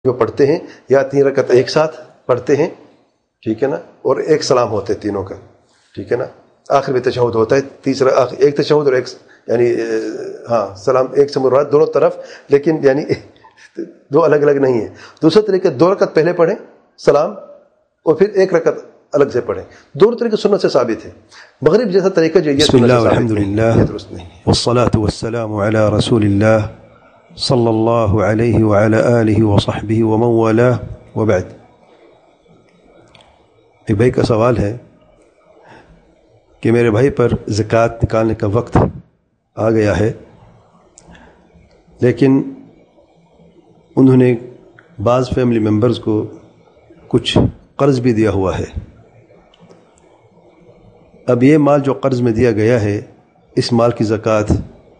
جو پڑھتے ہیں یا 3 رکعت ایک ساتھ پڑھتے ہیں، ٹھیک ہے نا، اور ایک سلام ہوتا ہے تینوں کا، ٹھیک ہے نا، آخر میں تشہد ہوتا ہے، تیسرا ایک تشہد اور ایک یعنی سلام ایک سے مراد دونوں طرف، لیکن یعنی دو الگ الگ نہیں ہیں۔ دوسرا طریقہ 2 رکعت پہلے پڑھیں سلام اور پھر 1 رکعت الگ سے پڑھیں، دونوں طریقے سنت سے ثابت ہے۔ مغرب جیسا طریقہ جو یہ بسم اللہ والحمد للہ درست نہیں ہے۔ والصلاة والسلام علی رسول اللہ صلی اللہ علیہ وعلی آلہ وصحبہ ومن والاه وبعد۔ ایک بھائی کا سوال ہے کہ میرے بھائی پر زکوٰۃ نکالنے کا وقت آ گیا ہے، لیکن انہوں نے بعض فیملی ممبرز کو کچھ قرض بھی دیا ہوا ہے۔ اب یہ مال جو قرض میں دیا گیا ہے، اس مال کی زکوٰۃ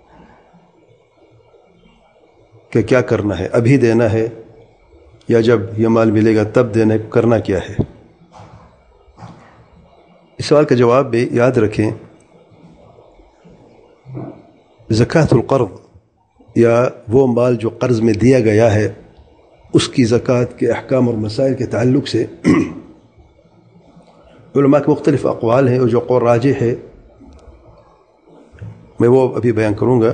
کہ کیا کرنا ہے؟ ابھی دینا ہے یا جب یہ مال ملے گا تب دینا ہے؟ کرنا کیا ہے؟ اس سوال کا جواب بھی یاد رکھیں، زکوٰۃ القرض یا وہ مال جو قرض میں دیا گیا ہے، اس کی زکوٰۃ کے احکام اور مسائل کے تعلق سے علماء کے مختلف اقوال ہیں، اور جو قول راجح ہے میں وہ ابھی بیان کروں گا،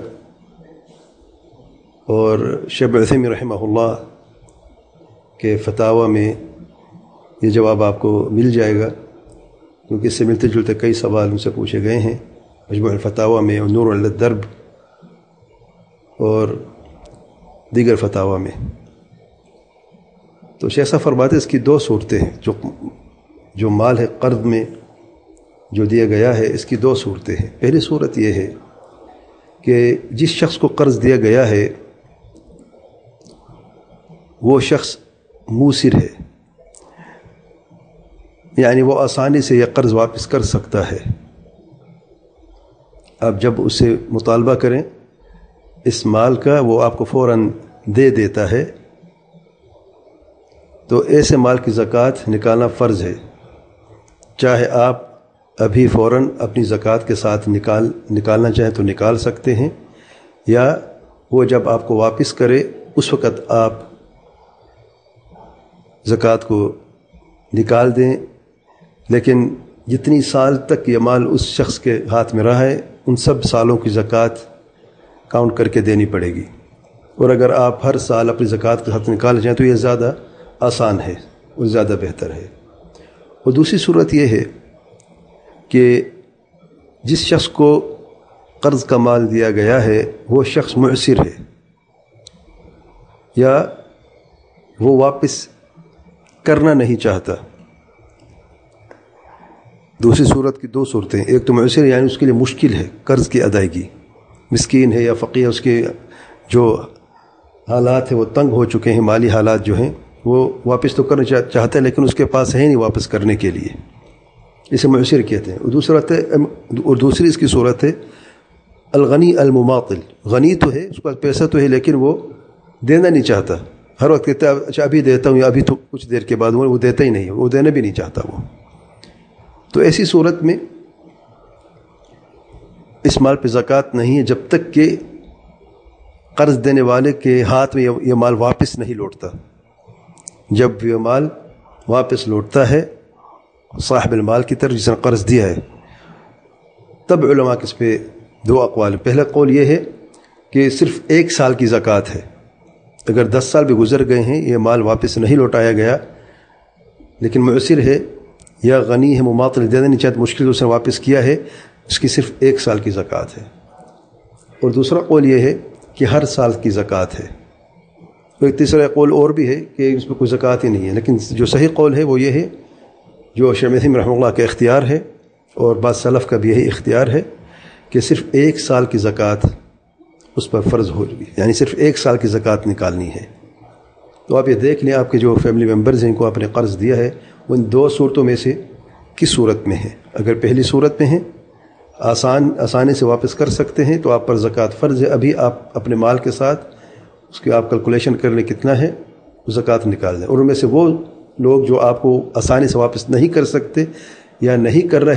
اور شیخ عثیمین رحمہ اللہ کے فتاوی میں یہ جواب آپ کو مل جائے گا، کیونکہ اس سے ملتے جلتے کئی سوال ان سے پوچھے گئے ہیں مجموع الفتاوی میں، اور نور علی الدرب اور دیگر فتاوی میں۔ تو شیخ صاحب فرماتے ہیں اس کی 2 صورتیں ہیں، جو مال ہے قرض میں جو دیا گیا ہے، اس کی 2 صورتیں ہیں۔ پہلی صورت یہ ہے کہ جس شخص کو قرض دیا گیا ہے وہ شخص موسر ہے، یعنی وہ آسانی سے یہ قرض واپس کر سکتا ہے۔ اب جب اسے مطالبہ کریں اس مال کا، وہ آپ کو فوراً دے دیتا ہے، تو ایسے مال کی زکوٰۃ نکالنا فرض ہے، چاہے آپ ابھی فوراً اپنی زکوٰۃ کے ساتھ نکالنا چاہیں تو نکال سکتے ہیں، یا وہ جب آپ کو واپس کرے اس وقت آپ زکوٰۃ کو نکال دیں، لیکن جتنی سال تک یہ مال اس شخص کے ہاتھ میں رہا ہے ان سب سالوں کی زکوٰۃ کاؤنٹ کر کے دینی پڑے گی۔ اور اگر آپ ہر سال اپنی زکوٰۃ کے ساتھ نکالنا چاہیں تو یہ زیادہ آسان ہے اور زیادہ بہتر ہے۔ اور دوسری صورت یہ ہے کہ جس شخص کو قرض کا مال دیا گیا ہے وہ شخص معسر ہے، یا وہ واپس کرنا نہیں چاہتا۔ دوسری صورت کی 2 صورتیں، ایک تو معسر یعنی اس کے لیے مشکل ہے قرض کی ادائیگی، مسکین ہے یا فقیر، اس کے جو حالات ہیں وہ تنگ ہو چکے ہیں، مالی حالات جو ہیں وہ واپس تو کرنا چاہتا ہے لیکن اس کے پاس ہے نہیں واپس کرنے کے لیے، اسے معسر کہتے ہیں۔ اور دوسری اس کی صورت ہے الغنی المماطل، غنی تو ہے، اس کے پاس پیسہ تو ہے لیکن وہ دینا نہیں چاہتا، ہر وقت کہتا ہے اچھا ابھی دیتا ہوں یا ابھی تو کچھ دیر کے بعد، وہ دیتا ہی نہیں، وہ دینا بھی نہیں چاہتا وہ۔ تو ایسی صورت میں اس مال پہ زکوٰۃ نہیں ہے جب تک کہ قرض دینے والے کے ہاتھ میں یہ مال واپس نہیں لوٹتا۔ جب یہ مال واپس لوٹتا ہے صاحب المال کی طرف جس نے قرض دیا ہے، تب علماء کے اس پہ 2 اقوال ہیں۔ پہلا قول یہ ہے کہ صرف 1 سال کی زکوٰۃ ہے، اگر 10 سال بھی گزر گئے ہیں یہ مال واپس نہیں لوٹایا گیا، لیکن معسر ہے یا غنی ہے، مماطل دینا نہیں چاہتا، مشکل اس نے واپس کیا ہے، اس کی صرف 1 سال کی زکوٰۃ ہے۔ اور دوسرا قول یہ ہے کہ ہر سال کی زکوٰۃ ہے۔ اور ایک تیسرا قول اور بھی ہے کہ اس میں کوئی زکوٰۃ ہی نہیں ہے، لیکن جو صحیح قول ہے وہ یہ ہے جو شیخ عثیمین رحمہ اللہ کا اختیار ہے، اور بعض سلف کا بھی یہی اختیار ہے، کہ صرف 1 سال کی زکوٰۃ اس پر فرض ہوگی، یعنی صرف 1 سال کی زکوٰۃ نکالنی ہے۔ تو آپ یہ دیکھ لیں آپ کے جو فیملی ممبرز ہیں ان کو آپ نے قرض دیا ہے، ان 2 صورتوں میں سے کس صورت میں ہے؟ اگر پہلی صورت میں ہیں آسانی سے واپس کر سکتے ہیں تو آپ پر زکوٰۃ فرض ہے، ابھی آپ اپنے مال کے ساتھ اس کی آپ کیلکولیشن کر لیں کتنا ہے، زکوٰۃ نکال دیں۔ اور ان میں سے وہ لوگ جو آپ کو آسانی سے واپس نہیں کر سکتے یا نہیں کر رہے،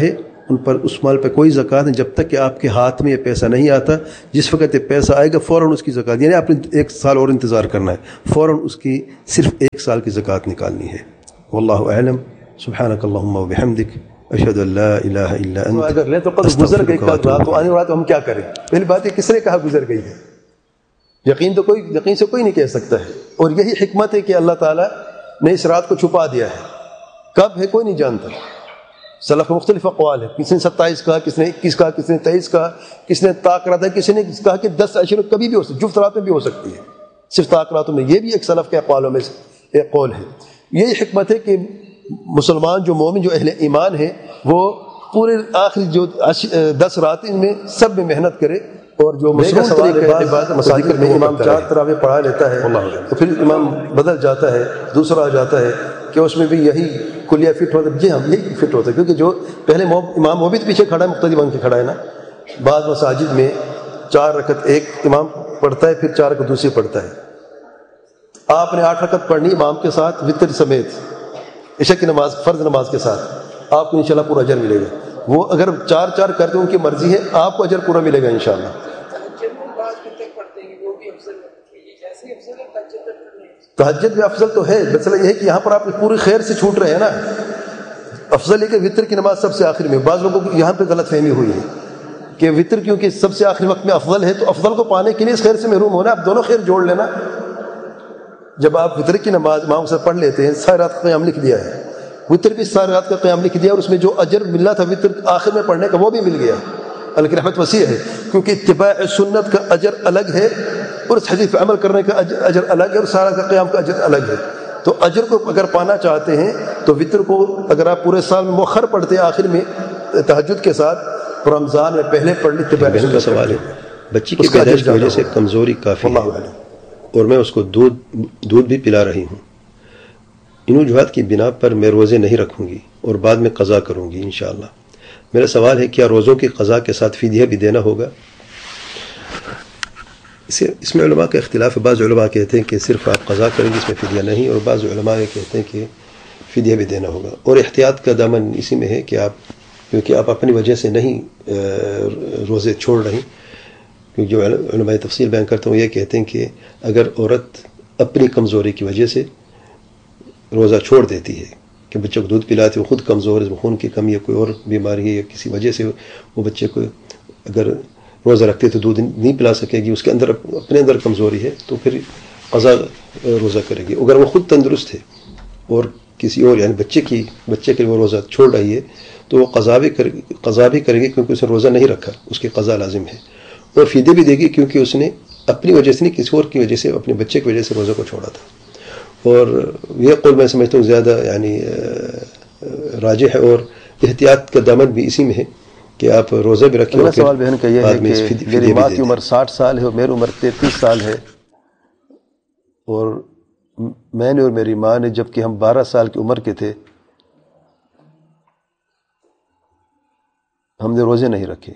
ان پر اس مال پہ کوئی زکوٰۃ نہیں جب تک کہ آپ کے ہاتھ میں یہ پیسہ نہیں آتا. جس وقت یہ پیسہ آئے گا فوراً اس کی زکوٰۃ، یعنی آپ نے 1 سال اور انتظار کرنا ہے، فوراً اس کی صرف 1 سال کی زکوٰۃ نکالنی ہے. واللہ اعلم. سبحانک اللہم و بحمدک، اشہد ان لا الہ الا انت. اگر لیں تو قد گزر گئی کل رات، تو آنے والا تو ہم کیا کریں؟ پہلی بات یہ کس نے کہا گزر گئی ہے؟ یقین سے کوئی نہیں کہہ سکتا ہے. اور یہی حکمت ہے کہ اللہ تعالیٰ نے اس رات کو چھپا دیا ہے. کب ہے کوئی نہیں جانتا. سلف کے مختلف اقوال ہے، کسی نے 27 کہا، کسی نے 21 کہا، کسی نے 23 کہا، کسی نے طاق رات ہے، کسی نے کہا کہ 10 عشر کبھی بھی ہو سکتی، جفت رات میں بھی ہو سکتی ہے، صرف طاق راتوں میں. یہ بھی ایک سلف کے اقوالوں میں سے ایک قول ہے. یہی حکمت ہے کہ مسلمان جو مومن جو اہل ایمان ہے وہ پورے آخری جو 10 رات ان میں سب میں محنت کرے. اور جو مسلم طریقہ مساجد میں امام 4 تراویح پڑھا لیتا ہے تو پھر امام بدل جاتا ہے، دوسرا آ جاتا ہے کہ اس میں بھی یہی کلیہ فٹ ہوتا ہے. جی ہاں یہی فٹ ہوتا ہے، کیونکہ جو پہلے امام وہ بھی پیچھے کھڑا ہے، مقتدی بن کے کھڑا ہے نا. بعض مساجد میں 4 رکعت ایک امام پڑھتا ہے، پھر 4 رکعت دوسری پڑھتا ہے. آپ نے 8 رکعت پڑھنی امام کے ساتھ وتر سمیت، عشاء کی نماز فرض نماز کے ساتھ، آپ کو انشاءاللہ پورا اجر ملے گا. وہ اگر 4 کرتے ان کی مرضی ہے، آپ کو اجر پورا ملے گا انشاءاللہ. تہجد بھی افضل تو ہے، مسئلہ یہ ہے کہ یہاں پر آپ پوری خیر سے چھوٹ رہے ہیں نا. افضل ہے کہ وتر کی نماز سب سے آخر میں. بعض لوگوں کو یہاں پہ غلط فہمی ہوئی ہے کہ وتر کیونکہ سب سے آخری وقت میں افضل ہے، تو افضل کو پانے کے لیے اس خیر سے محروم ہونا. آپ دونوں خیر جوڑ لینا. جب آپ وتر کی نماز امام سے پڑھ لیتے ہیں، ساری رات کا قیام لکھ دیا ہے، وتر بھی ساری رات کا قیام لکھ دیا، اور اس میں جو اجر ملنا تھا وتر آخر میں پڑھنے کا وہ بھی مل گیا. اللہ کی رحمت وسیع ہے، کیونکہ اتباع سنت کا اجر الگ ہے اور اس حدیث پہ عمل کرنے کا اجر الگ ہے، اور سارا کا قیام کا اجر الگ ہے. تو اجر کو اگر پانا چاہتے ہیں تو وتر کو اگر آپ پورے سال میں مؤخر پڑھتے ہیں آخر میں تہجد کے ساتھ، رمضان میں پہلے پڑھ لی. بہن کا سوال ہے، بچی کی پیدائش کی وجہ سے کمزوری کافی ہے اور میں اس کو دودھ بھی پلا رہی ہوں. ان وجوہات کی بنا پر میں روزے نہیں رکھوں گی اور بعد میں قضا کروں گی انشاءاللہ. میرا سوال ہے کیا روزوں کی قضا کے ساتھ فدیہ بھی دینا ہوگا؟ اس میں علماء کا اختلاف ہے. بعض علماء کہتے ہیں کہ صرف آپ قضا کریں گے، اس میں فدیہ نہیں، اور بعض علماء کہتے ہیں کہ فدیہ بھی دینا ہوگا. اور احتیاط کا دامن اسی میں ہے کہ کیونکہ آپ اپنی وجہ سے نہیں روزے چھوڑ رہی. کیونکہ جو علماء تفصیل بیان کرتے ہیں وہ یہ کہتے ہیں کہ اگر عورت اپنی کمزوری کی وجہ سے روزہ چھوڑ دیتی ہے، کہ بچے کو دودھ پلاتے وہ خود کمزور ہے، خون کی کمی ہے، کوئی اور بیماری ہے، یا کسی وجہ سے وہ بچے کو اگر روزہ رکھتے تو دودھ نہیں پلا سکے گی، اس کے اندر اپنے اندر کمزوری ہے، تو پھر قضا روزہ کرے گی. اگر وہ خود تندرست ہے اور کسی اور یعنی بچے کے لیے وہ روزہ چھوڑ رہی ہے تو وہ قضا بھی کرے گی، کیونکہ اس نے روزہ نہیں رکھا، اس کی قضا لازم ہے. اور فدیہ بھی دے گی کیونکہ اس نے اپنی وجہ سے نہیں، کسی اور کی وجہ سے، اپنے بچے کی وجہ سے روزہ کو چھوڑا تھا. اور یہ قول میں سمجھتا ہوں زیادہ یعنی راجح ہے، اور احتیاط کا دامن بھی اسی میں ہے کہ آپ روزہ بھی رکھیں. میرا سوال بہن کا یہ ہے کہ میری ماں کی عمر 60 سال ہے اور میری عمر 33 سال ہے، اور میں نے اور میری ماں نے جب کہ ہم 12 سال کی عمر کے تھے ہم نے روزے نہیں رکھے.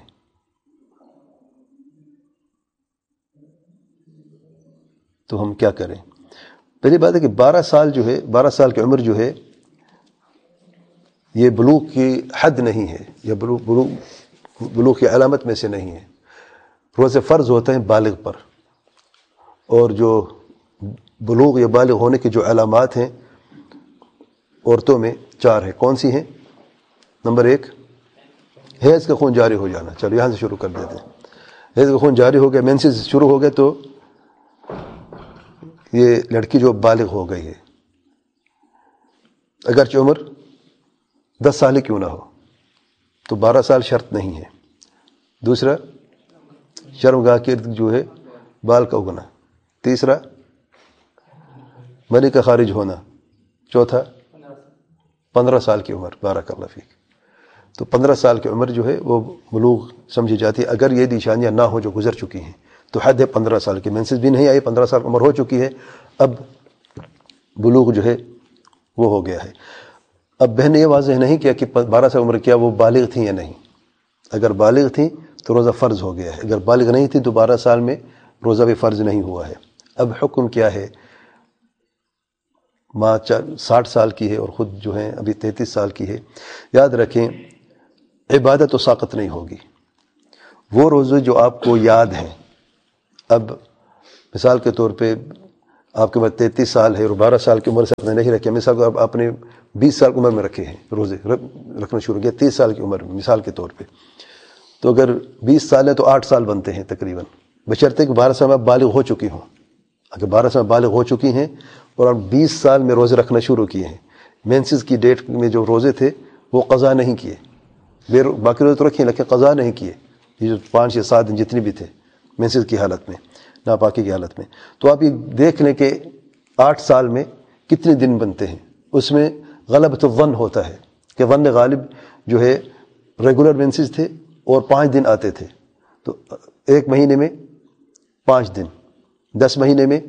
تو ہم کیا کریں؟ پہلی بات ہے کہ 12 سال کی عمر جو ہے یہ بلوغ کی حد نہیں ہے، یہ بلوغ کی علامت میں سے نہیں ہے. روزے فرض ہوتے ہیں بالغ پر، اور جو بلوغ یا بالغ ہونے کی جو علامات ہیں عورتوں میں 4 ہیں. کون سی ہیں؟ نمبر 1 حیض کا خون جاری ہو جانا. چلو یہاں سے شروع کر دیتے ہیں. حیض کا خون جاری ہو گیا، مینسز شروع ہو گئے تو یہ لڑکی جو بالغ ہو گئی ہے، اگرچہ عمر 10 سال ہی کیوں نہ ہو، تو 12 سال شرط نہیں ہے. دوسرا شرمگاہ کے ارد جو ہے بال کا اگنا. تیسرا منی کا خارج ہونا. چوتھا 15 سال کی عمر. بارک اللہ فیک. تو 15 سال کی عمر جو ہے وہ بلوغ سمجھی جاتی ہے اگر یہ نشانیاں نہ ہو جو گزر چکی ہیں. تو حد ہے 15 سال کی. مینسز بھی نہیں آئی، 15 سال عمر ہو چکی ہے، اب بلوغ جو ہے وہ ہو گیا ہے. اب بہن نے یہ واضح نہیں کیا کہ 12 سال عمر کیا وہ بالغ تھیں یا نہیں. اگر بالغ تھیں تو روزہ فرض ہو گیا ہے، اگر بالغ نہیں تھی تو 12 سال میں روزہ بھی فرض نہیں ہوا ہے. اب حکم کیا ہے؟ ماں 60 سال کی ہے اور خود جو ہیں ابھی 33 سال کی ہے. یاد رکھیں عبادت و ساقت نہیں ہوگی. وہ روزے جو آپ کو یاد ہیں، اب مثال کے طور پہ آپ کے بعد 33 سال ہے اور 12 سال کی عمر سے آپ نے نہیں رکھے، مثال کو آپ نے 20 سال کی عمر میں رکھے ہیں، روزے رکھنا شروع کیا 30 سال کی عمر میں مثال کے طور پہ، تو اگر 20 سال ہے تو 8 سال بنتے ہیں تقریباً، بشرطے کہ 12 سال میں آپ بالغ ہو چکی ہوں. اگر 12 سال بالغ ہو چکی ہیں اور آپ 20 سال میں روزے رکھنا شروع کیے ہیں، مینسز کی ڈیٹ میں جو روزے تھے وہ قضا نہیں کیے، باقی روزے تو رکھے لیکن قضا نہیں کیے، یہ جو 5 یا 7 دن جتنی بھی تھے مینسز کی حالت میں، ناپاکی کی حالت میں، تو آپ یہ دیکھ لیں کہ 8 سال میں کتنے دن بنتے ہیں. اس میں غلبۃ الظن ہوتا ہے کہ ظن غالب جو ہے ریگولر مینسز تھے اور 5 دن آتے تھے، تو 1 مہینے میں 5 دن، 10 مہینے میں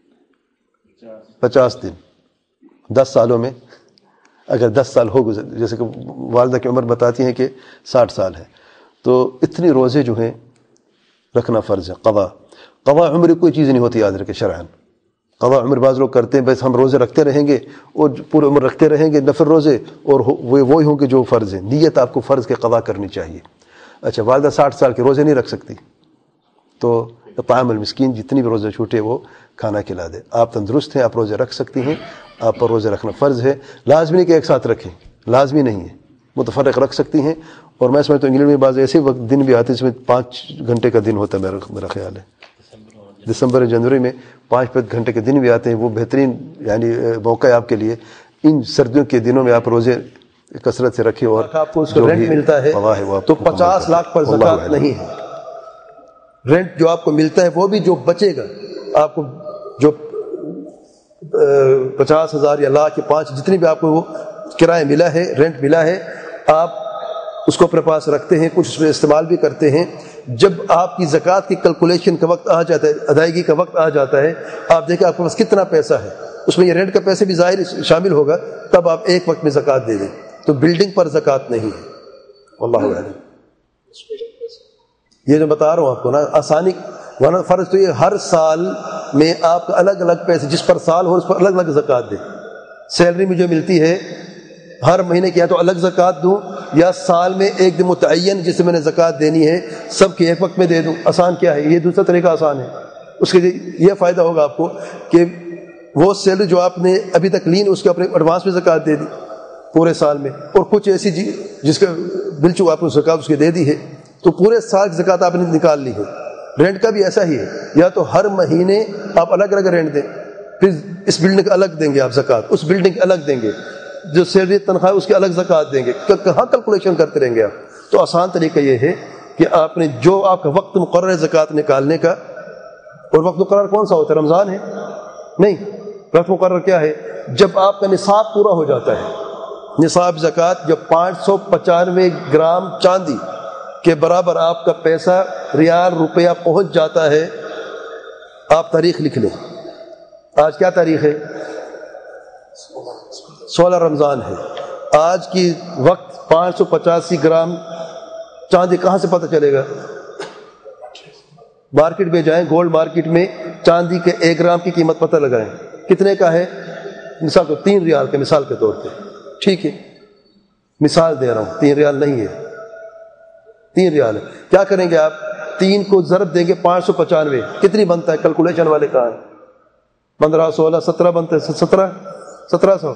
50 دن، 10 سالوں میں اگر 10 سال ہو گزر، جیسے کہ والدہ کی عمر بتاتی ہیں کہ 60 سال ہے، تو اتنی روزے جو ہیں رکھنا فرض ہے. قضا عمر کوئی چیز نہیں ہوتی، یاد رکھے شرعاً. قضا عمر بعض لوگ کرتے ہیں بس ہم روزے رکھتے رہیں گے اور پورے عمر رکھتے رہیں گے نفل روزے، اور وہی ہوں گے جو فرض ہیں. نیت آپ کو فرض کے قضا کرنی چاہیے. اچھا والدہ 60 سال کے روزے نہیں رکھ سکتی تو طعام المسکین جتنی بھی روزے چھوٹے وہ کھانا کھلا دے. آپ تندرست ہیں، آپ روزے رکھ سکتی ہیں، آپ پر روزے رکھنا فرض ہے. لازمی نہیں کہ ایک ساتھ رکھیں، لازمی نہیں ہے، متفرق رکھ سکتی ہیں. اور میں سمجھتا ہوں انگلینڈ میں بعض ایسے وقت دن بھی آتے ہیں جس میں 5 گھنٹے کا دن ہوتا ہے، میرا خیال ہے دسمبر اور جنوری میں 5 گھنٹے کے دن بھی آتے ہیں. وہ بہترین یعنی موقع ہے آپ کے لیے. ان سردیوں کے دنوں میں آپ روزے کثرت سے رکھیں اور آپ کو اس کا رینٹ ملتا ہے تو 50 لاکھ پر زکوٰۃ نہیں ہے. رینٹ جو آپ کو ملتا ہے وہ بھی جو بچے گا، آپ کو جو 50,000 یا لاکھ یا 5 جتنی بھی آپ کو وہ کرایہ ملا ہے، رینٹ ملا ہے، آپ اس کو اپنے پاس رکھتے ہیں، کچھ اس میں استعمال بھی کرتے ہیں. جب آپ کی زکوٰۃ کی کیلکولیشن کا وقت آ جاتا ہے، ادائیگی کا وقت آ جاتا ہے، آپ دیکھیں آپ کے پاس کتنا پیسہ ہے، اس میں یہ رینٹ کا پیسے بھی ظاہر شامل ہوگا، تب آپ ایک وقت میں زکوٰۃ دے دیں. تو بلڈنگ پر زکوٰۃ نہیں ہے. واللہ اعلم. یہ جو بتا رہا ہوں آپ کو نا آسانی، ورنہ فرض تو یہ ہر سال میں آپ کا الگ الگ پیسے جس پر سال ہو اس پر الگ الگ زکوٰۃ دیں. سیلری مجھے ملتی ہے ہر مہینے کی یا تو الگ زکوٰۃ دوں یا سال میں ایک دن متعین جس سے میں نے زکوٰۃ دینی ہے سب کی ایک وقت میں دے دوں. آسان کیا ہے؟ یہ دوسرا طریقہ آسان ہے. اس کے یہ فائدہ ہوگا آپ کو کہ وہ سیلری جو آپ نے ابھی تک لی اس کے اپنے ایڈوانس میں زکوٰۃ دے دی پورے سال میں، اور کچھ ایسی جس کا بل چوک آپ نے زکوٰۃ اس کی دے دی ہے تو پورے سال کی زکوٰۃ آپ نے نکال لی ہے. رینٹ کا بھی ایسا ہی ہے، یا تو ہر مہینے آپ الگ الگ رینٹ دیں، پھر اس بلڈنگ کا الگ دیں گے آپ زکوٰۃ، اس بلڈنگ الگ دیں گے، جو سیلری تنخواہ اس کی الگ زکوٰۃ دیں گے. کہاں کیلکولیشن کرتے رہیں گے آپ؟ تو آسان طریقہ یہ ہے کہ آپ نے جو آپ کا وقت مقرر ہے زکوٰۃ نکالنے کا، اور وقت مقرر کون سا ہوتا ہے؟ رمضان ہے؟ نہیں، وقت مقرر کیا ہے؟ جب آپ کا نصاب پورا ہو جاتا ہے. نصاب زکوٰۃ جب 595 گرام چاندی کے برابر آپ کا پیسہ ریال روپیہ پہنچ جاتا ہے. آپ تاریخ لکھ لیں، آج کیا تاریخ ہے؟ 16 رمضان ہے. آج کی وقت 585 گرام چاندی کہاں سے پتہ چلے گا؟ مارکیٹ میں جائیں، گولڈ مارکیٹ میں چاندی کے 1 گرام کی قیمت پتہ لگائیں کتنے کا ہے. مثال تو 3 ریال کے مثال کے طور پہ، ٹھیک ہے مثال دے رہا ہوں، 3 ریال نہیں ہے، 3 ریال ہے. کیا کریں گے آپ؟ 3 کو ضرب دیں گے 595، کتنی بنتا ہے؟ کیلکولیشن والے کہاں ہیں؟ 15 16 17 بنتے ہیں، 1700.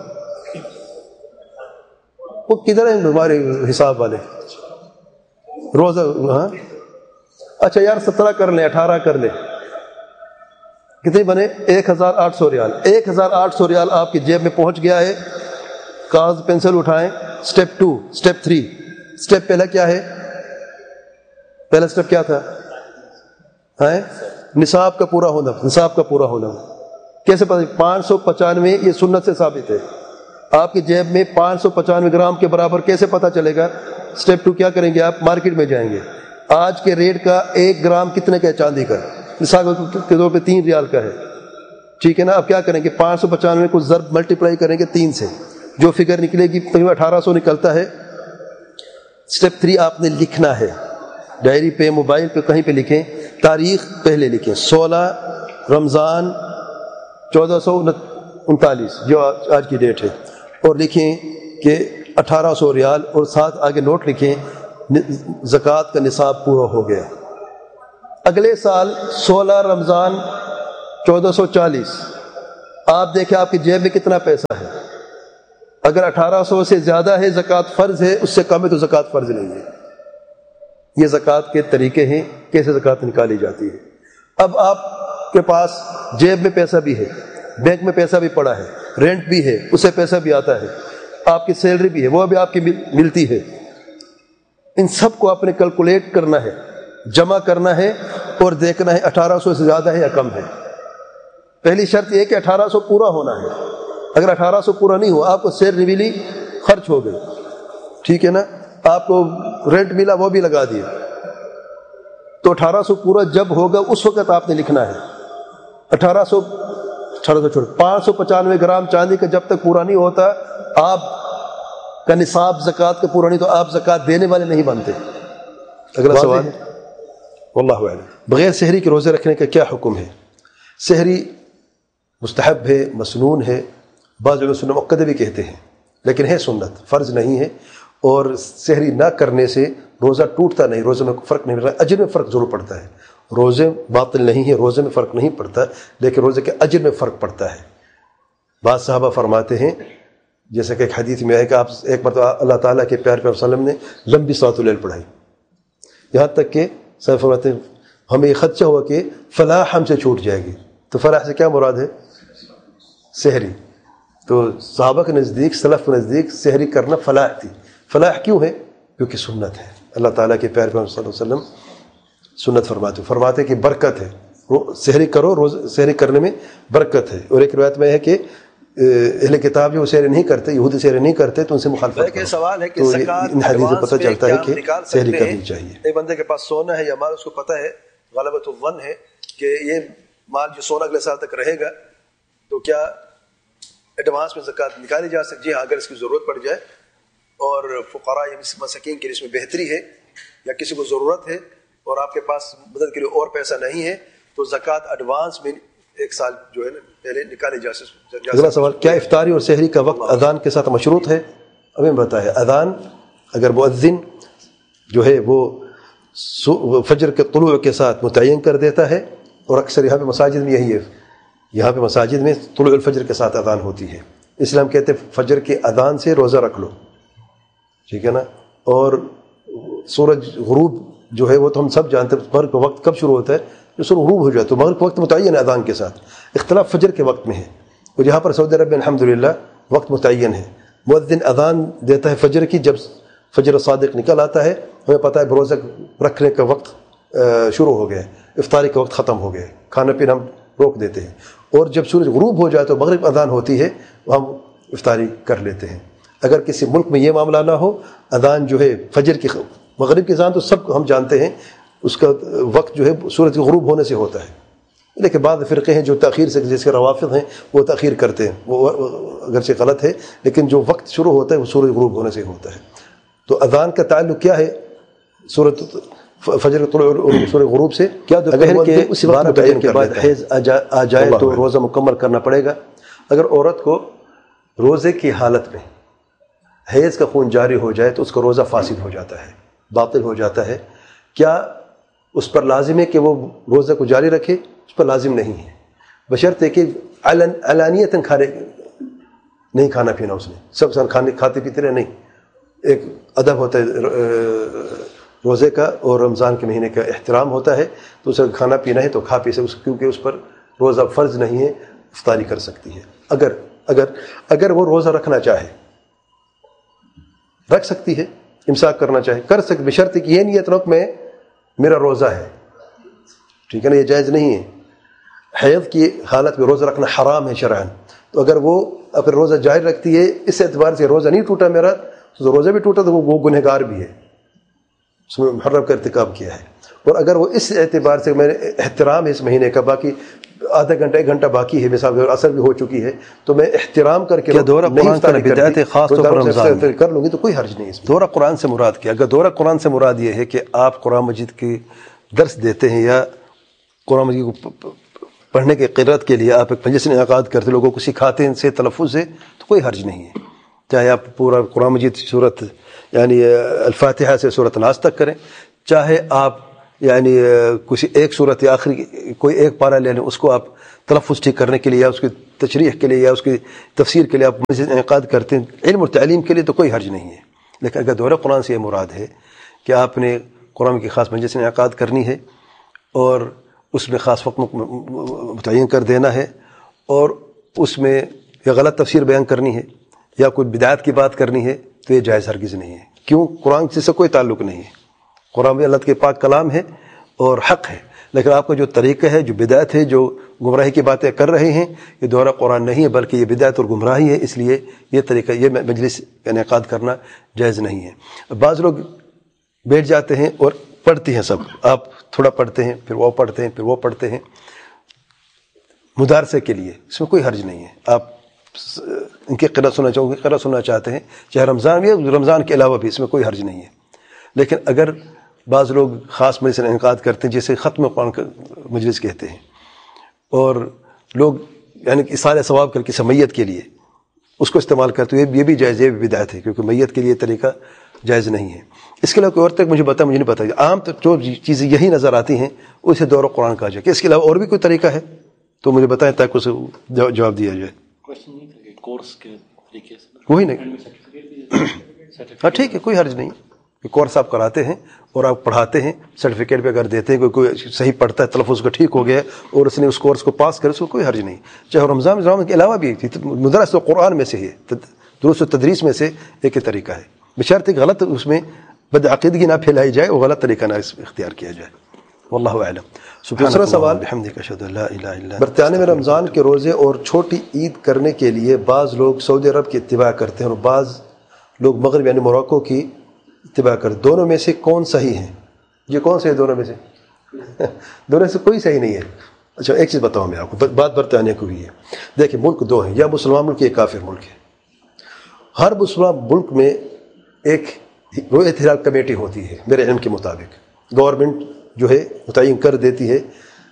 وہ کدھر ہیں ہمارے حساب والے روزہ؟ ہاں اچھا یار 17 کر لیں، 18 کر لیں، کتنے بنے؟ 1800 ریال. 1800 ریال آپ کی جیب میں پہنچ گیا ہے. کاغذ پینسل اٹھائیں. Step 2، step 3. اسٹیپ پہلا کیا ہے؟ پہلا اسٹیپ کیا تھا؟ نصاب کا پورا ہونا. نصاب کا پورا ہونا کیسے پتہ؟ 595 یہ سنت سے ثابت ہے. آپ کی جیب میں 595 گرام کے برابر کیسے پتہ چلے گا؟ اسٹیپ 2 کیا کریں گے آپ؟ مارکیٹ میں جائیں گے. آج کے ریٹ کا 1 گرام کتنے کا ہے چاندی کا؟ مثال کے طور پہ 3 ریال کا ہے، ٹھیک ہے نا. اب کیا کریں گے؟ 595 کو ضرب ملٹیپلائی کریں گے 3 سے، جو فگر نکلے گی تقریباً 1800 نکلتا ہے. اسٹیپ 3 آپ نے لکھنا ہے، ڈائری پہ، موبائل پہ، کہیں پہ لکھیں. تاریخ پہلے لکھیں 16 رمضان 1439 جو آج کی ڈیٹ ہے، اور لکھیں کہ 1800 ریال، اور ساتھ آگے نوٹ لکھیں زکوٰۃ کا نصاب پورا ہو گیا، اگلے سال 16 رمضان 1440 آپ دیکھیں آپ کی جیب میں کتنا پیسہ ہے. اگر 1800 سے زیادہ ہے زکوٰۃ فرض ہے، اس سے کم ہے تو زکوٰۃ فرض نہیں ہے. یہ زکوٰۃ کے طریقے ہیں کیسے زکوٰۃ نکالی جاتی ہے. اب آپ کے پاس جیب میں پیسہ بھی ہے، بینک میں پیسہ بھی پڑا ہے، رینٹ بھی ہے، اس سے پیسہ بھی آتا ہے، آپ کی سیلری بھی ہے، وہ بھی آپ کی ملتی ہے. ان سب کو آپ نے کیلکولیٹ کرنا ہے، جمع کرنا ہے اور دیکھنا ہے 1800 سے زیادہ ہے یا کم ہے. پہلی شرط یہ کہ 1800 پورا ہونا ہے. اگر 1800 پورا نہیں ہوا، آپ کو سیلری ملی، خرچ ہو گئی، ٹھیک ہے نا، آپ کو رینٹ ملا وہ بھی لگا دیا، تو 1800 پورا جب ہوگا اس وقت آپ نے لکھنا ہے. 1800 چھوڑ 595 گرام چاندی کا جب تک پورا نہیں ہوتا آپ کا نصاب زکوٰۃ کا پورا نہیں، تو آپ زکوٰۃ دینے والے نہیں بنتے. اگلا سوال، واللہ اعلم، بغیر سحری کے روزے رکھنے کا کیا حکم ہے؟ سحری مستحب ہے، مسنون ہے، بعض لوگ سنت مؤکدہ بھی کہتے ہیں، لیکن ہے سنت، فرض نہیں ہے. اور سحری نہ کرنے سے روزہ ٹوٹتا نہیں، روزے میں فرق نہیں پڑتا، اجر میں فرق ضرور پڑتا ہے. روزے باطل نہیں ہے، روزے میں فرق نہیں پڑتا، لیکن روزے کے اجر میں فرق پڑتا ہے. بعض صحابہ فرماتے ہیں، جیسا کہ ایک حدیث میں ہے کہ آپ ایک مرتبہ اللہ تعالیٰ کے پیارے پیغمبر صلی اللہ علیہ وسلم نے لمبی صلاۃ اللیل پڑھائی، یہاں تک کہ صاحب فرماتے ہیں ہمیں یہ خدشہ ہوا کہ فلاح ہم سے چھوٹ جائے گی. تو فلاح سے کیا مراد ہے؟ سحری. تو صحابہ کے نزدیک، سلف کے نزدیک سحری کرنا فلاح تھی. فلاح کیوں ہے؟ کیونکہ سنت ہے. اللہ تعالیٰ کے پیارے پیغمبر صلی اللہ علیہ وسلم سنت فرماتے کہ برکت ہے، سحری کرو، روز سحری کرنے میں برکت ہے. اور ایک روایت میں ہے کہ اہل کتاب جو سحری نہیں کرتے، یہودی سحری نہیں کرتے، تو ان سے مخالفت کرو. سوال ہے کہ ان حدیث سے پتہ چلتا ہے کہ سحری کرنی چاہیے. ایک بندے کے پاس سونا ہے یا مال، اس کو پتہ ہے، غلبۃ الظن ہے کہ یہ مال جو سونا اگلے سال تک رہے گا، تو کیا ایڈوانس میں زکوٰۃ نکالی جا سکتی ہے؟ اگر اس کی ضرورت پڑ جائے اور فقراء یا مساکین کے لیے اس میں بہتری ہے، یا کسی کو ضرورت ہے اور آپ کے پاس مدد کے لیے اور پیسہ نہیں ہے، تو زکوٰۃ ایڈوانس میں ایک سال جو ہے نا پہلے نکالی جا سکتی. اگلا سوال، کیا افطاری اور سحری کا وقت اذان کے ساتھ مشروط ہے؟ ابھی میں بتایا، اذان اگر مؤذن جو ہے وہ فجر کے طلوع کے ساتھ متعین کر دیتا ہے، اور اکثر یہاں پہ مساجد میں یہی ہے، یہاں پہ مساجد میں طلوع الفجر کے ساتھ اذان ہوتی ہے، اس لیے ہم کہتے ہیں فجر کی اذان سے روزہ رکھ لو، ٹھیک ہے نا. اور سورج غروب جو ہے وہ تو ہم سب جانتے ہیں، مغرب کا وقت کب شروع ہوتا ہے؟ جو سورج غروب ہو جائے، تو مغرب کا وقت متعین ہے اذان کے ساتھ. اختلاف فجر کے وقت میں ہے، اور یہاں پر سعودی عرب میں الحمدللہ وقت متعین ہے. مؤذن اذان دیتا ہے فجر کی، جب فجر صادق نکل آتا ہے ہمیں پتہ ہے روزہ رکھنے کا وقت شروع ہو گیا، افطاری کا وقت ختم ہو گیا، کھانا پینا ہم روک دیتے ہیں. اور جب سورج غروب ہو جائے تو مغرب اذان ہوتی ہے، ہم افطاری کر لیتے ہیں. اگر کسی ملک میں یہ معاملہ نہ ہو، اذان جو ہے فجر کی، مغرب کی اذان تو سب ہم جانتے ہیں، اس کا وقت جو ہے سورج کے غروب ہونے سے ہوتا ہے. لیکن بعض فرقے ہیں جو تاخیر سے، جیسے روافض ہیں، وہ تاخیر کرتے ہیں، وہ اگرچہ غلط ہے، لیکن جو وقت شروع ہوتا ہے وہ سورج غروب ہونے سے ہوتا ہے. تو اذان کا تعلق کیا ہے سورج فجر کے طلوع اور سورج غروب سے؟ کیا اگر کہ اسی وقت متعین کے بعد حیض آ جائے تو روزہ مکمل کرنا پڑے گا؟ اگر عورت کو روزے کی حالت میں حیض کا خون جاری ہو جائے تو اس کا روزہ فاسد ہو جاتا ہے، باطل ہو جاتا ہے. کیا اس پر لازم ہے کہ وہ روزہ کو جاری رکھے؟ اس پر لازم نہیں ہے، بشرطے کہ علانیتاً نہیں کھانا پینا اس نے، سب کھاتے پیتے رہے نہیں. ایک ادب ہوتا ہے روزے کا، اور رمضان کے مہینے کا احترام ہوتا ہے، تو اسے کھانا پینا ہے تو کھا پی سے، کیونکہ اس پر روزہ فرض نہیں ہے، افطاری کر سکتی ہے. اگر وہ روزہ رکھنا چاہے رکھ سکتی ہے، امساک کرنا چاہے کر سکتی، بشرط کہ یہ نیت رکھ میں میرا روزہ ہے، ٹھیک ہے نا، یہ جائز نہیں ہے. حیض کی حالت میں روزہ رکھنا حرام ہے شرعاً. تو اگر وہ اپنا روزہ جاری رکھتی ہے اس اعتبار سے روزہ نہیں ٹوٹا میرا، تو روزہ بھی ٹوٹا تو وہ گنہگار بھی ہے، اس میں محرم کا ارتکاب کیا ہے. اور اگر وہ اس اعتبار سے میں نے احترام ہے اس مہینے کا، باقی آدھا گھنٹہ 1 گھنٹہ باقی ہے، مثال اثر بھی ہو چکی ہے، تو میں احترام کر کے دورہ قرآن کا بدعت ہے، خاص طور پر رمضان میں کر لوں گی تو کوئی حرج نہیں. اس میں دورہ قرآن سے مراد کیا؟ اگر دورہ قرآن سے مراد یہ ہے کہ آپ قرآن مجید کی درس دیتے ہیں یا قرآن مجید کو پڑھنے کے قرأت کے لیے آپ ایک مجلس انعقاد کرتے، لوگوں کو سکھاتے ہیں ان سے تلفظ سے، تو کوئی حرج نہیں ہے. چاہے آپ پورا قرآن مجید صورت یعنی الفاتحہ سے صورت ناس تک کریں، چاہے آپ یعنی کسی ایک صورت یا آخری کوئی ایک پارہ لے لیں، اس کو آپ تلفظ ٹھیک کرنے کے لیے یا اس کی تشریح کے لیے یا اس کی تفسیر کے لیے آپ مجلس انعقاد کرتے ہیں، علم اور تعلیم کے لیے تو کوئی حرج نہیں ہے. لیکن اگر دورہ قرآن سے یہ مراد ہے کہ آپ نے قرآن کی خاص مجلس انعقاد کرنی ہے اور اس میں خاص وقت متعین کر دینا ہے اور اس میں یا غلط تفسیر بیان کرنی ہے یا کوئی بدعات کی بات کرنی ہے، تو یہ جائز ہرگز نہیں ہے. کیوں؟ قرآن سے کوئی تعلق نہیں ہے. قرآن اللہ کے پاک کلام ہے اور حق ہے، لیکن آپ کا جو طریقہ ہے، جو بدعت ہے، جو گمراہی کی باتیں کر رہے ہیں، یہ دورہ قرآن نہیں ہے بلکہ یہ بدعت اور گمراہی ہے. اس لیے یہ طریقہ، یہ مجلس کا انعقاد کرنا جائز نہیں ہے. بعض لوگ بیٹھ جاتے ہیں اور پڑھتے ہیں، سب آپ تھوڑا پڑھتے ہیں پھر وہ پڑھتے ہیں پھر وہ پڑھتے ہیں مدارسے کے لیے، اس میں کوئی حرج نہیں ہے. آپ ان کی قرأت سننا چاہو گے، قرأت سننا چاہتے ہیں، چاہے رمضان بھی ہے، رمضان کے علاوہ بھی، اس میں کوئی حرج نہیں ہے. لیکن اگر بعض لوگ خاص مجلس انعقاد کرتے ہیں جسے ختم قرآن کا مجلس کہتے ہیں، اور لوگ یعنی کہ اصالہ ثواب کر کے میت کے لیے اس کو استعمال کرتے ہیں، یہ بھی جائز، یہ بھی بدعت ہے، کیونکہ میت کے لیے طریقہ جائز نہیں ہے. اس کے علاوہ کوئی اور تک مجھے نہیں پتا. عام تو جو چیزیں یہی نظر آتی ہیں اسے دورہ قرآن کہا جائے. کہ اس کے علاوہ اور بھی کوئی طریقہ ہے تو مجھے بتائیں تاکہ اسے جواب دیا جائے. کورس کے طریقے سے وہی نہیں، ہاں ٹھیک ہے، کوئی حرج نہیں. کورس آپ کراتے ہیں اور آپ پڑھاتے ہیں، سرٹیفکیٹ پہ اگر دیتے ہیں، کوئی صحیح پڑھتا ہے، تلفظ کا ٹھیک ہو گیا اور اس نے اس کورس کو پاس کرے، اس کو کوئی حرج نہیں. چاہے رمضان کے علاوہ بھی مدرس و قرآن میں سے ہی ہے، دروس و تدریس میں سے ایک ہی طریقہ ہے، بشرط غلط اس میں بدعقیدگی نہ پھیلائی جائے اور غلط طریقہ نہ اختیار کیا جائے. واللہ اعلم. دوسرا سوال، بحمدک اشہد ان لا الہ الا انت. برطانیہ میں رمضان کے روزے اور چھوٹی عید کرنے کے لیے بعض لوگ سعودی عرب کی اتباع کرتے ہیں اور بعض لوگ مغرب یعنی موراکو کی اتباع کرتے. دونوں میں سے کون صحیح ہے؟ یہ کون سے ہے دونوں میں سے؟ دونوں سے کوئی صحیح نہیں ہے. اچھا ایک چیز بتاؤں میں آپ کو، بات برطانیہ کو بھی ہے. دیکھیں ملک دو ہیں، یا مسلمان ملک یا کافر ملک ہے. ہر مسلمان ملک میں ایک رؤیت ہلال کمیٹی ہوتی ہے میرے علم کے مطابق. گورنمنٹ جو ہے متعین کر دیتی ہے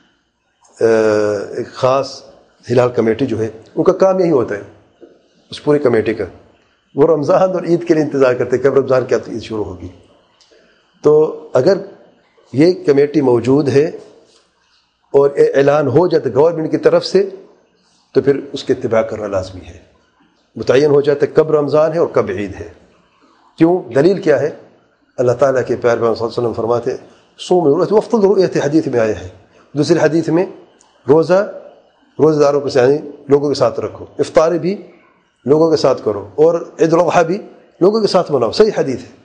ایک خاص ہلال کمیٹی جو ہے، ان کا کام یہی ہوتا ہے اس پوری کمیٹی کا. وہ رمضان اور عید کے لیے انتظار کرتے ہیں کب رمضان کی عید شروع ہوگی. تو اگر یہ کمیٹی موجود ہے اور اعلان ہو جاتا گورنمنٹ کی طرف سے تو پھر اس کی اتباع کرنا لازمی ہے. متعین ہو جاتا ہے کب رمضان ہے اور کب عید ہے. کیوں؟ دلیل کیا ہے؟ اللہ تعالیٰ کے پیارے پیغمبر صلی اللہ علیہ وسلم فرماتے ہیں صوم وفت الرؤیت، حدیث میں آیا ہے. دوسری حدیث میں روزہ داروں کے یعنی لوگوں کے ساتھ رکھو، افطاری بھی لوگوں کے ساتھ کرو اور عید الاضحیٰ بھی لوگوں کے ساتھ مناؤ. صحیح حدیث ہے.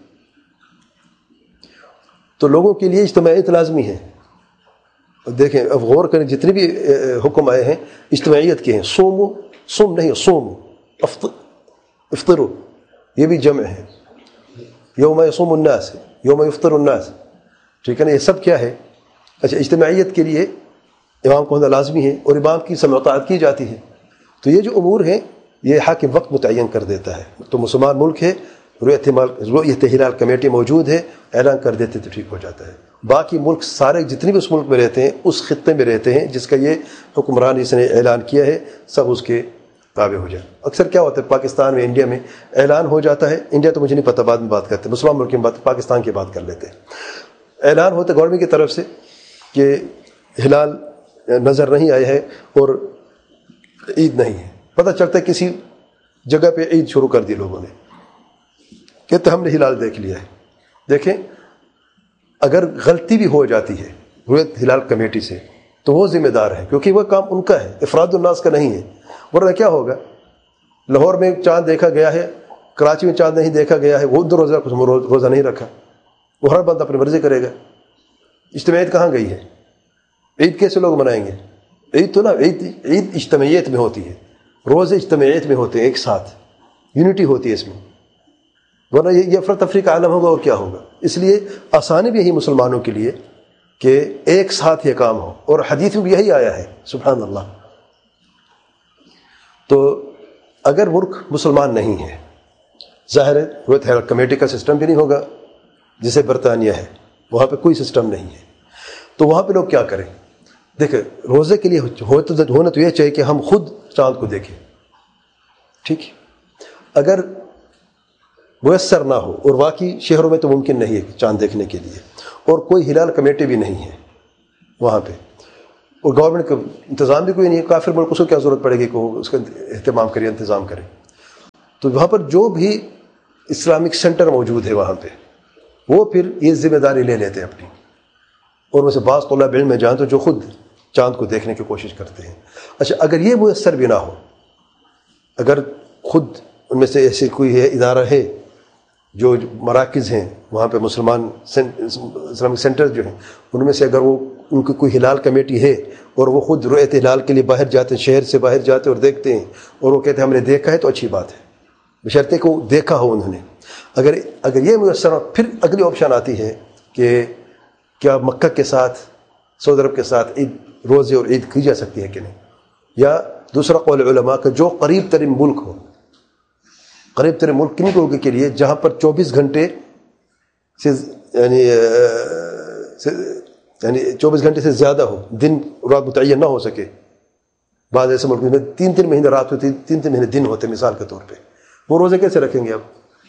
تو لوگوں کے لیے اجتماعیت لازمی ہے. دیکھیں اب غور کریں، جتنے بھی حکم آئے ہیں اجتماعیت کے ہیں. سوم نہیں، سوم افطرو، یہ بھی جمع ہے. یوم یصوم الناس، یوم یفطر الناس، ٹھیک ہے نا. یہ سب کیا ہے؟ اچھا اجتماعیت کے لیے امام کو ہونا لازمی ہے اور امام کی سمع و اطاعت کی جاتی ہے. تو یہ جو امور ہیں یہ حاکم وقت متعین کر دیتا ہے. تو مسلمان ملک ہے، رؤیت ہلال کمیٹی موجود ہے، اعلان کر دیتے تو ٹھیک ہو جاتا ہے. باقی ملک سارے جتنے بھی اس ملک میں رہتے ہیں، اس خطے میں رہتے ہیں جس کا یہ حکمران اس نے اعلان کیا ہے، سب اس کے تابع ہو جائے. اکثر کیا ہوتا ہے پاکستان میں، انڈیا میں اعلان ہو جاتا ہے، انڈیا تو مجھے نہیں پتہ، بعد میں بات کرتے ہیں، مسلمان ملک میں بات، پاکستان کی بات کر لیتے ہیں. اعلان ہوتا ہے گورنمنٹ کی طرف سے کہ ہلال نظر نہیں آئے ہے اور عید نہیں ہے. پتہ چلتا ہے کسی جگہ پہ عید شروع کر دی لوگوں نے، کہتے ہم نے ہلال دیکھ لیا ہے. دیکھیں اگر غلطی بھی ہو جاتی ہے رؤیت ہلال کمیٹی سے تو وہ ذمہ دار ہے، کیونکہ وہ کام ان کا ہے، افراد الناس کا نہیں ہے. ورنہ کیا ہوگا، لاہور میں چاند دیکھا گیا ہے، کراچی میں چاند نہیں دیکھا گیا ہے، وہ روزہ نہیں رکھا، وہ ہر بندہ اپنی مرضی کرے گا. اجتماعیت کہاں گئی ہے؟ عید کیسے لوگ منائیں گے؟ عید تو نا عید اجتماعیت میں ہوتی ہے، روزے اجتماعیت میں ہوتے ہیں، ایک ساتھ یونٹی ہوتی ہے اس میں. ورنہ یہ افراتفری کا عالم ہوگا اور کیا ہوگا. اس لیے آسانی بھی یہی مسلمانوں کے لیے کہ ایک ساتھ یہ کام ہو، اور حدیث میں بھی یہی آیا ہے. سبحان اللہ. تو اگر ملک مسلمان نہیں ہے، ظاہر ہے رؤیت ہلال کمیٹی کا سسٹم بھی نہیں ہوگا جسے برطانیہ ہے، وہاں پہ کوئی سسٹم نہیں ہے. تو وہاں پہ لوگ کیا کریں؟ دیکھیں روزے کے لیے ہونا تو یہ چاہیے کہ ہم خود چاند کو دیکھیں، ٹھیک ہے. اگر میسر نہ ہو، اور باقی شہروں میں تو ممکن نہیں ہے چاند دیکھنے کے لیے، اور کوئی ہلال کمیٹی بھی نہیں ہے وہاں پہ، اور گورنمنٹ کا انتظام بھی کوئی نہیں ہے، کافر ملک، اس کو کیا ضرورت پڑے گی کہ وہ اس کا اہتمام کرے، انتظام کرے. تو وہاں پر جو بھی اسلامک سینٹر موجود ہے وہاں پہ، وہ پھر یہ ذمہ داری لے لیتے ہیں اپنی، اور ویسے بعض طلاب علم میں جائیں تو جو خود چاند کو دیکھنے کی کوشش کرتے ہیں. اچھا، اگر یہ میسر بھی نہ ہو، اگر خود ان میں سے ایسے کوئی ہے ادارہ ہے، جو مراکز ہیں وہاں پہ مسلمان اسلامک سینٹر جو ہیں، ان میں سے اگر وہ ان کی کوئی ہلال کمیٹی ہے اور وہ خود رؤیت ہلال کے لیے باہر جاتے ہیں، شہر سے باہر جاتے ہیں اور دیکھتے ہیں، اور وہ کہتے ہیں ہم نے دیکھا ہے، تو اچھی بات ہے، بشرطے کو دیکھا ہو انہوں نے. اگر یہ میسر ہو، پھر اگلی آپشن آتی ہے کہ کیا مکہ کے ساتھ، سعودی عرب کے ساتھ عید، روزے اور عید کی جا سکتی ہے کہ نہیں. یا دوسرا قول علماء کا جو قریب ترین ملک ہو، قریب ترین ملک کن لوگوں کے لیے جہاں پر 24 گھنٹے سے یعنی 24 گھنٹے سے زیادہ ہو، دن رات متعین نہ ہو سکے. بعض ایسے ملک میں 3 مہینے رات ہوتی، 3 مہینے دن ہوتے، مثال کے طور پہ وہ روزے کیسے رکھیں گے اب؟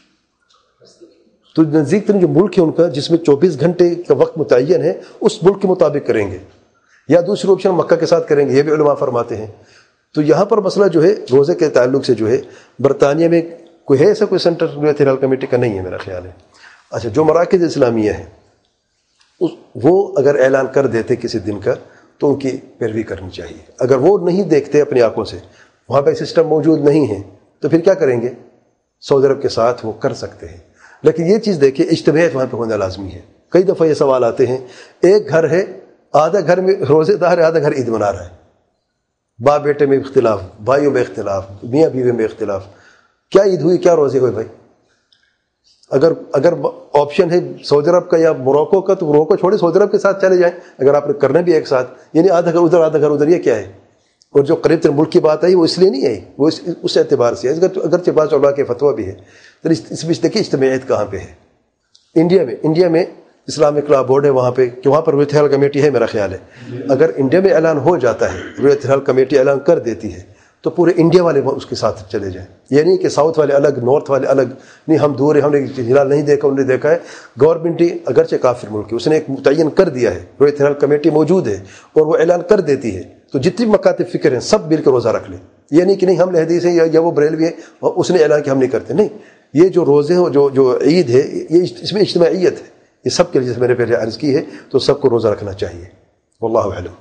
تو نزدیک ترین جو ملک ہے ان کا، جس میں 24 گھنٹے کا وقت متعین ہے، اس ملک کے مطابق کریں گے، یا دوسری آپشن مکہ کے ساتھ کریں گے، یہ بھی علماء فرماتے ہیں. تو یہاں پر مسئلہ جو ہے روزے کے تعلق سے جو ہے، برطانیہ میں کوئی ہے ایسا کوئی سینٹر رؤیت ہلال کمیٹی کا؟ نہیں ہے میرا خیال ہے. اچھا، جو مراکز اسلامیہ ہیں وہ اگر اعلان کر دیتے کسی دن کا تو ان کی پیروی کرنی چاہیے. اگر وہ نہیں دیکھتے اپنی آنکھوں سے، وہاں پہ سسٹم موجود نہیں ہے، تو پھر کیا کریں گے؟ سعودی عرب کے ساتھ وہ کر سکتے ہیں. لیکن یہ چیز دیکھیں، اجتماعیت وہاں پہ ہونا لازمی ہے. کئی دفعہ یہ سوال آتے ہیں، ایک گھر ہے، آدھا گھر میں روزے دار ہے، آدھا گھر عید منا رہا ہے، باپ بیٹے میں اختلاف، بھائیوں میں اختلاف، میاں بیوی میں اختلاف. کیا عید ہوئی، کیا روزے ہوئے بھائی؟ اگر آپشن ہے سعودی عرب کا یا موروکو کا، تو موروکو چھوڑے سعودی عرب کے ساتھ چلے جائیں، اگر آپ نے کرنا بھی ایک ساتھ. یعنی آدھا گھر ادھر آدھا گھر ادھر، یہ کیا ہے؟ اور جو قریب ترین ملک کی بات آئی وہ اس لیے نہیں آئی، وہ اس اعتبار سے ہے، اگرچہ بعض علماء کے فتویٰ بھی ہے. تو اس میں دیکھیے اجتماعیت کہاں پہ ہے. انڈیا میں اسلامک لا بورڈ ہے وہاں پہ، کہ وہاں پر رؤیت ہلال کمیٹی ہے میرا خیال ہے. اگر انڈیا میں اعلان ہو جاتا ہے، رؤیت ہلال کمیٹی اعلان کر دیتی ہے، تو پورے انڈیا والے اس کے ساتھ چلے جائیں. یہ نہیں کہ ساؤتھ والے الگ، نارتھ والے الگ، نہیں ہم دور ہیں، ہم نے ہلال نہیں دیکھا، انہوں نے دیکھا ہے. گورنمنٹ ہی اگرچہ کافر ملک ہے، اس نے ایک متعین کر دیا ہے، رؤیت ہلال کمیٹی موجود ہے اور وہ اعلان کر دیتی ہے، تو جتنی مکاتب فکر ہیں سب مل کر روزہ رکھ لیں. یہ نہیں کہ نہیں ہم حدیث ہیں یا وہ بریلوی ہیں اور اس نے اعلان کہ ہم نہیں کرتے. نہیں، یہ جو روزے ہیں، جو عید ہے، یہ اس میں اجتماعیت ہے، یہ سب کے لیے، جیسے میں نے پہلے عرض کی ہے، تو سب کو روزہ رکھنا چاہیے. واللہ اعلم.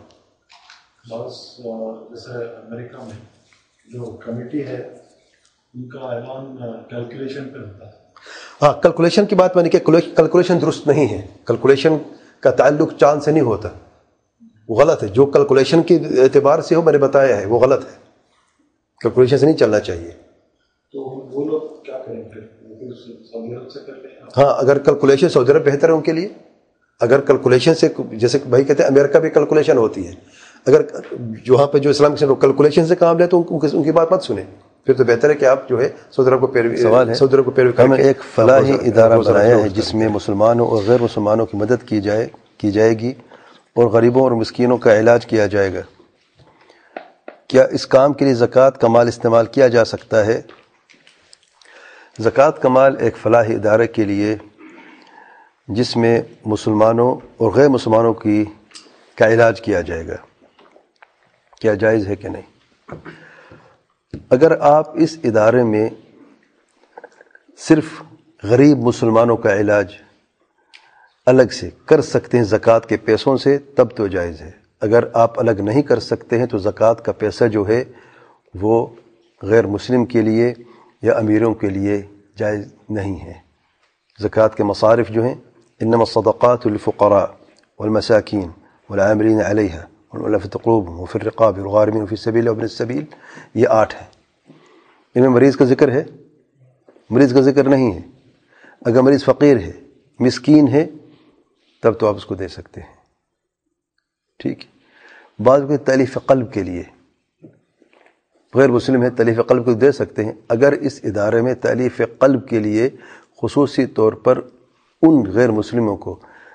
جیسے امریکہ میں جو کمیٹی ہے، ان کا اعلان کیلکولیشن پہ ہوتا ہے. ہاں، کیلکولیشن کی بات میں نے کہ کیلکولیشن درست نہیں ہے. کیلکولیشن کا تعلق چاند سے نہیں ہوتا، وہ غلط ہے. جو کیلکولیشن کے اعتبار سے ہو، میں نے بتایا ہے، وہ غلط ہے. کیلکولیشن سے نہیں چلنا چاہیے. تو وہ لوگ کیا کریں پھر؟ سعودی عرب سے کر لیں. ہاں، اگر کیلکولیشن سعودی عرب بہتر ہے ان کے لیے. اگر کیلکولیشن سے، جیسے بھائی کہتے ہیں امریکہ بھی کیلکولیشن ہوتی ہے، اگر وہاں پہ جو اسلامک سینٹر کیلکولیشن سے کام لے تو ان کی بات مت سنیں. پھر تو بہتر ہے کہ آپ جو ہے سعودی عرب کو پیروی ہم نے ایک فلاحی ادارہ بنایا ہے جس میں مسلمانوں اور غیر مسلمانوں کی مدد کی جائے گی اور غریبوں اور مسکینوں کا علاج کیا جائے گا. کیا اس کام کے لیے زکوٰۃ کا مال استعمال کیا جا سکتا ہے؟ زکوٰۃ کا مال ایک فلاحی ادارے کے لیے جس میں مسلمانوں اور غیر مسلمانوں کا علاج کیا جائے گا، کیا جائز ہے کہ نہیں؟ اگر آپ اس ادارے میں صرف غریب مسلمانوں کا علاج الگ سے کر سکتے ہیں زکوٰۃ کے پیسوں سے، تب تو جائز ہے. اگر آپ الگ نہیں کر سکتے ہیں تو زکوٰۃ کا پیسہ جو ہے وہ غیر مسلم کے لیے یا امیروں کے لیے جائز نہیں ہے. زکوٰۃ کے مصارف جو ہیں، انما الصدقات للفقراء والمساکین والعاملین علیہا والمؤلفۃ قلوبہم وفی الرقاب والغارمین وفی السبیل وابن السبیل، یہ 8 ہیں. ان میں مریض کا ذکر ہے؟ مریض کا ذکر نہیں ہے. اگر مریض فقیر ہے، مسکین ہے، تب تو آپ اس کو دے سکتے ہیں. ٹھیک ہے. بعض کو تألیف قلب کے لیے، غیر مسلم ہے، تألیف قلب کو دے سکتے ہیں. اگر اس ادارے میں تألیف قلب کے لیے خصوصی طور پر ان غیر مسلموں کو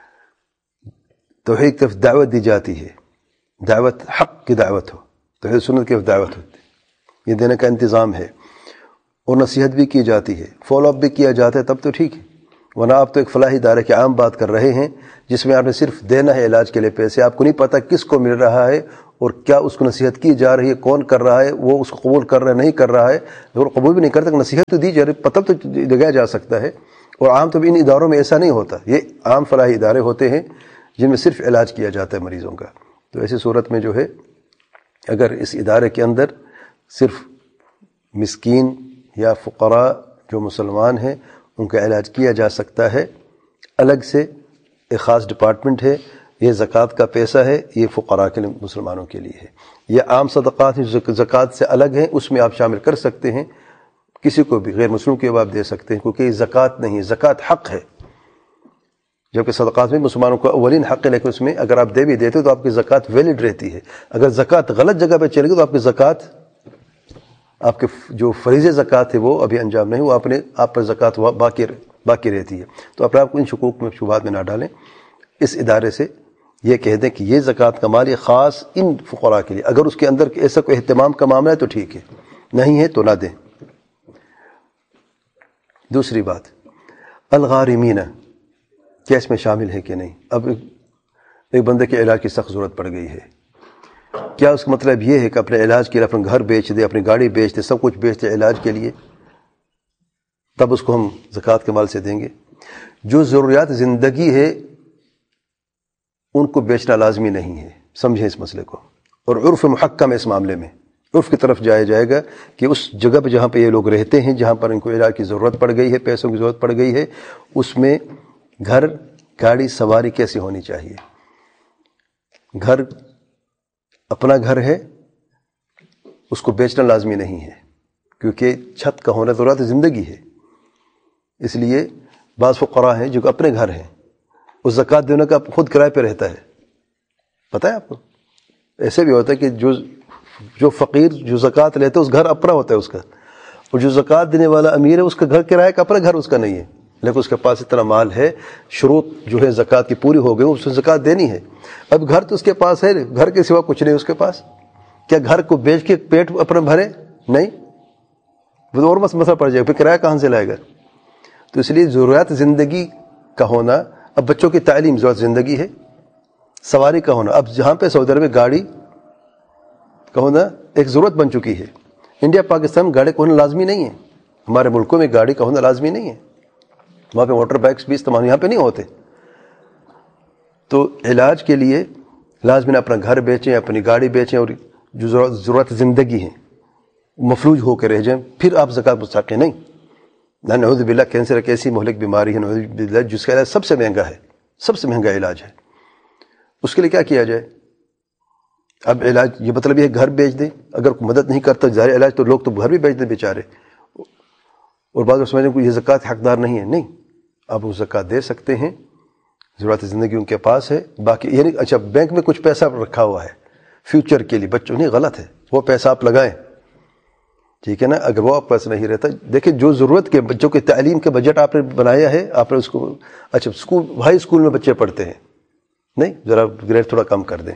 توحید کی طرف دعوت دی جاتی ہے، دعوت حق کی دعوت ہو، توحید سنت کی طرف دعوت ہوتی ہے، یہ دینے کا انتظام ہے. اور نصیحت بھی کی جاتی ہے، فالو اپ بھی کیا جاتا ہے، تب تو ٹھیک ہے، ورنہ آپ تو ایک فلاحی ادارے کی عام بات کر رہے ہیں جس میں آپ نے صرف دینا ہے علاج کے لیے پیسے، آپ کو نہیں پتہ کس کو مل رہا ہے اور کیا اس کو نصیحت کی جا رہی ہے، کون کر رہا ہے، وہ اس کو قبول کر رہا ہے نہیں کر رہا ہے، اور قبول بھی نہیں کرتا کہ نصیحت تو دی جا رہی، پتہ تو لگایا جا سکتا ہے۔ اور عام طور ان اداروں میں ایسا نہیں ہوتا، یہ عام فلاحی ادارے ہوتے ہیں جن میں صرف علاج کیا جاتا ہے مریضوں کا۔ تو ایسی صورت میں جو ہے اگر اس ادارے کے اندر صرف مسکین یا فقراء جو مسلمان ہیں ان کا علاج کیا جا سکتا ہے، الگ سے ایک خاص ڈپارٹمنٹ ہے، یہ زکوٰۃ کا پیسہ ہے، یہ فقراء کے لیے، مسلمانوں کے لیے ہے۔ یہ عام صدقات ہیں، زکوٰۃ سے الگ ہیں، اس میں آپ شامل کر سکتے ہیں، کسی کو بھی غیر مسلم کو آپ دے سکتے ہیں، کیونکہ یہ زکوٰۃ نہیں ہے، زکوٰۃ حق ہے، جبکہ صدقات میں مسلمانوں کو اولین حق ہے، لیکن اس میں اگر آپ دے بھی دیتے تو آپ کی زکوٰۃ ویلڈ رہتی ہے۔ اگر زکوٰۃ غلط جگہ پہ چلے گی تو آپ کی زکوٰۃ، آپ کے جو فریض زکوٰۃ ہے وہ ابھی انجام نہیں، وہ آپ پر زکوٰۃ باقی رہتی ہے۔ تو اپنے آپ کو ان شکوک میں شبہات میں نہ ڈالیں، اس ادارے سے یہ کہہ دیں کہ یہ زکوٰۃ کا مال یہ خاص ان فقراء کے لیے، اگر اس کے اندر ایسا کوئی اہتمام کا معاملہ ہے تو ٹھیک ہے، نہیں ہے تو نہ دیں۔ دوسری بات، الغارمین کیا اس میں شامل ہے کہ نہیں؟ اب ایک بندے کے علاج کی سخت ضرورت پڑ گئی ہے، کیا اس کا مطلب یہ ہے کہ اپنے علاج کے لیے اپنا گھر بیچ دے، اپنی گاڑی بیچ دے، سب کچھ بیچ دے علاج کے لیے، تب اس کو ہم زکوٰۃ کے مال سے دیں گے؟ جو ضروریات زندگی ہے ان کو بیچنا لازمی نہیں ہے، سمجھیں اس مسئلے کو۔ اور عرف محکم ہے اس معاملے میں، عرف کی طرف جایا جائے گا کہ اس جگہ پہ جہاں پہ یہ لوگ رہتے ہیں، جہاں پر ان کو علاج کی ضرورت پڑ گئی ہے، پیسوں کی ضرورت پڑ گئی ہے، اس میں گھر، گاڑی، سواری کیسی ہونی چاہیے؟ گھر اپنا گھر ہے، اس کو بیچنا لازمی نہیں ہے، کیونکہ چھت کا ہونا ضرورت زندگی ہے۔ اس لیے بعض فقراء ہیں جو کہ اپنے گھر ہیں، اس زکوٰۃ دینے کا خود کرائے پہ رہتا ہے، پتہ ہے آپ کو؟ ایسے بھی ہوتا ہے کہ جو فقیر جو زکوٰۃ لیتا ہے اس گھر اپنا ہوتا ہے اس کا، اور جو زکوٰۃ دینے والا امیر ہے اس کا گھر کرائے کا اپنا گھر اس کا نہیں ہے، لیکن اس کے پاس اتنا مال ہے، شروط جو ہے زکوٰۃ کی پوری ہو گئی، اس کو زکوٰۃ دینی ہے۔ اب گھر تو اس کے پاس ہے، گھر کے سوا کچھ نہیں اس کے پاس، کیا گھر کو بیچ کے پیٹ اپنا بھرے؟ نہیں، وہ اور مسئلہ پڑ جائے گا، پھر کرایہ کہاں سے لائے گا؟ تو اس لیے ضروریات زندگی کا ہونا، اب بچوں کی تعلیم ضرورت زندگی ہے، سواری کا ہونا، اب جہاں پہ سعودی عرب میں گاڑی کا ہونا ایک ضرورت بن چکی ہے، انڈیا پاکستان میں گاڑی کا ہونا لازمی نہیں ہے، ہمارے ملکوں میں گاڑی کا ہونا لازمی نہیں ہے، وہاں پہ موٹر بائکس بھی استعمال یہاں پہ نہیں ہوتے۔ تو علاج کے لیے لازمی اپنا گھر بیچیں، اپنی گاڑی بیچیں، اور جو ضرورت زندگی ہیں مفلوج ہو کے رہ جائیں، پھر آپ زکوٰۃ مستحق نہیں۔ نعوذ باللہ کینسر ایک ایسی مہلک بیماری ہے، نعوذ باللہ، جس کا علاج سب سے مہنگا ہے، سب سے مہنگا علاج ہے، اس کے لیے کیا کیا جائے؟ اب علاج یہ مطلب یہ گھر بیچ دیں، اگر کوئی مدد نہیں کرتا ظاہر علاج، تو لوگ تو گھر بھی بیچ دیں بیچارے، اور بعض لوگ سمجھیں کہ یہ زکوٰۃ حقدار نہیں ہے، نہیں، آپ وہ زکوٰۃ دے سکتے ہیں، ضرورت زندگی ان کے پاس ہے، باقی یعنی اچھا بینک میں کچھ پیسہ رکھا ہوا ہے فیوچر کے لیے بچوں، نہیں، غلط ہے، وہ پیسہ آپ لگائیں، ٹھیک ہے نا؟ اگر وہ آپ پاس نہیں رہتا، دیکھیں جو ضرورت کے بچوں کے تعلیم کے بجٹ آپ نے بنایا ہے، آپ نے اس کو، اچھا اسکول، ہائی اسکول میں بچے پڑھتے ہیں، نہیں، ذرا گریڈ تھوڑا کم کر دیں،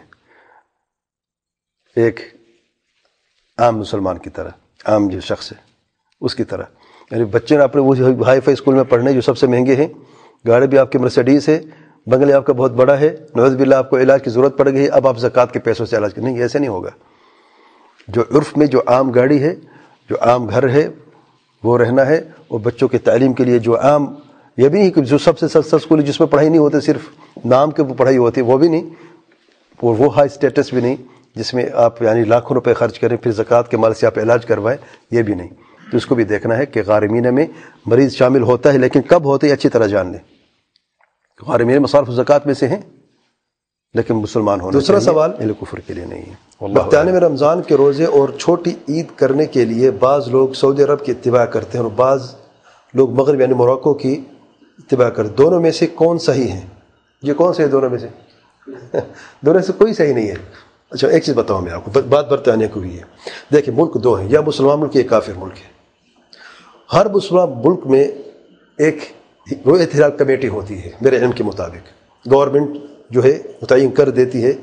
ایک عام مسلمان کی طرح، عام جو شخص ہے اس کی طرح، یعنی بچے نے اپنے وہ ہائی فائی اسکول میں پڑھنے جو سب سے مہنگے ہیں، گاڑی بھی آپ کی مرسیڈیز ہے، بنگلے آپ کا بہت بڑا ہے، نعوذ باللہ آپ کو علاج کی ضرورت پڑ گئی ہے، اب آپ زکوٰۃ کے پیسوں سے علاج کریں، نہیں، ایسے نہیں ہوگا۔ جو عرف میں جو عام گاڑی ہے، جو عام گھر ہے وہ رہنا ہے، اور بچوں کے تعلیم کے لیے جو عام، یہ بھی نہیں کہ جو سب سے سستا اسکول ہے جس میں پڑھائی نہیں ہوتی، صرف نام کے پڑھائی ہوتی ہے، وہ بھی نہیں، اور وہ ہائی اسٹیٹس بھی نہیں جس میں آپ یعنی لاکھوں روپے خرچ کریں پھر زکوٰۃ کے مال سے آپ علاج کروائیں، یہ بھی نہیں۔ تو اس کو بھی دیکھنا ہے کہ غارمین میں مریض شامل ہوتا ہے، لیکن کب ہوتا ہے اچھی طرح جان لیں۔ غارمین مصارف زکوٰۃ میں سے ہیں، لیکن مسلمان ہونا دوسرا سوال اہل کفر کے لیے نہیں ہے۔ مختانے میں رمضان کے روزے اور چھوٹی عید کرنے کے لیے بعض لوگ سعودی عرب کی اتباع کرتے ہیں اور بعض لوگ مغرب یعنی موراکو کی اتباع کرتے ہیں، دونوں میں سے کون صحیح ہے؟ یہ کون سے ہے دونوں میں سے؟ دونوں سے کوئی صحیح نہیں ہے۔ اچھا ایک چیز بتاؤں میں آپ کو، بات برطانیہ کو بھی ہے، دیکھیں ملک دو ہیں، یا مسلمان ملک یا کافر ملک ہے۔ ہر مسلمان ملک میں ایک رؤیت ہلال کمیٹی ہوتی ہے، میرے علم کے مطابق گورنمنٹ جو ہے متعین کر دیتی ہے،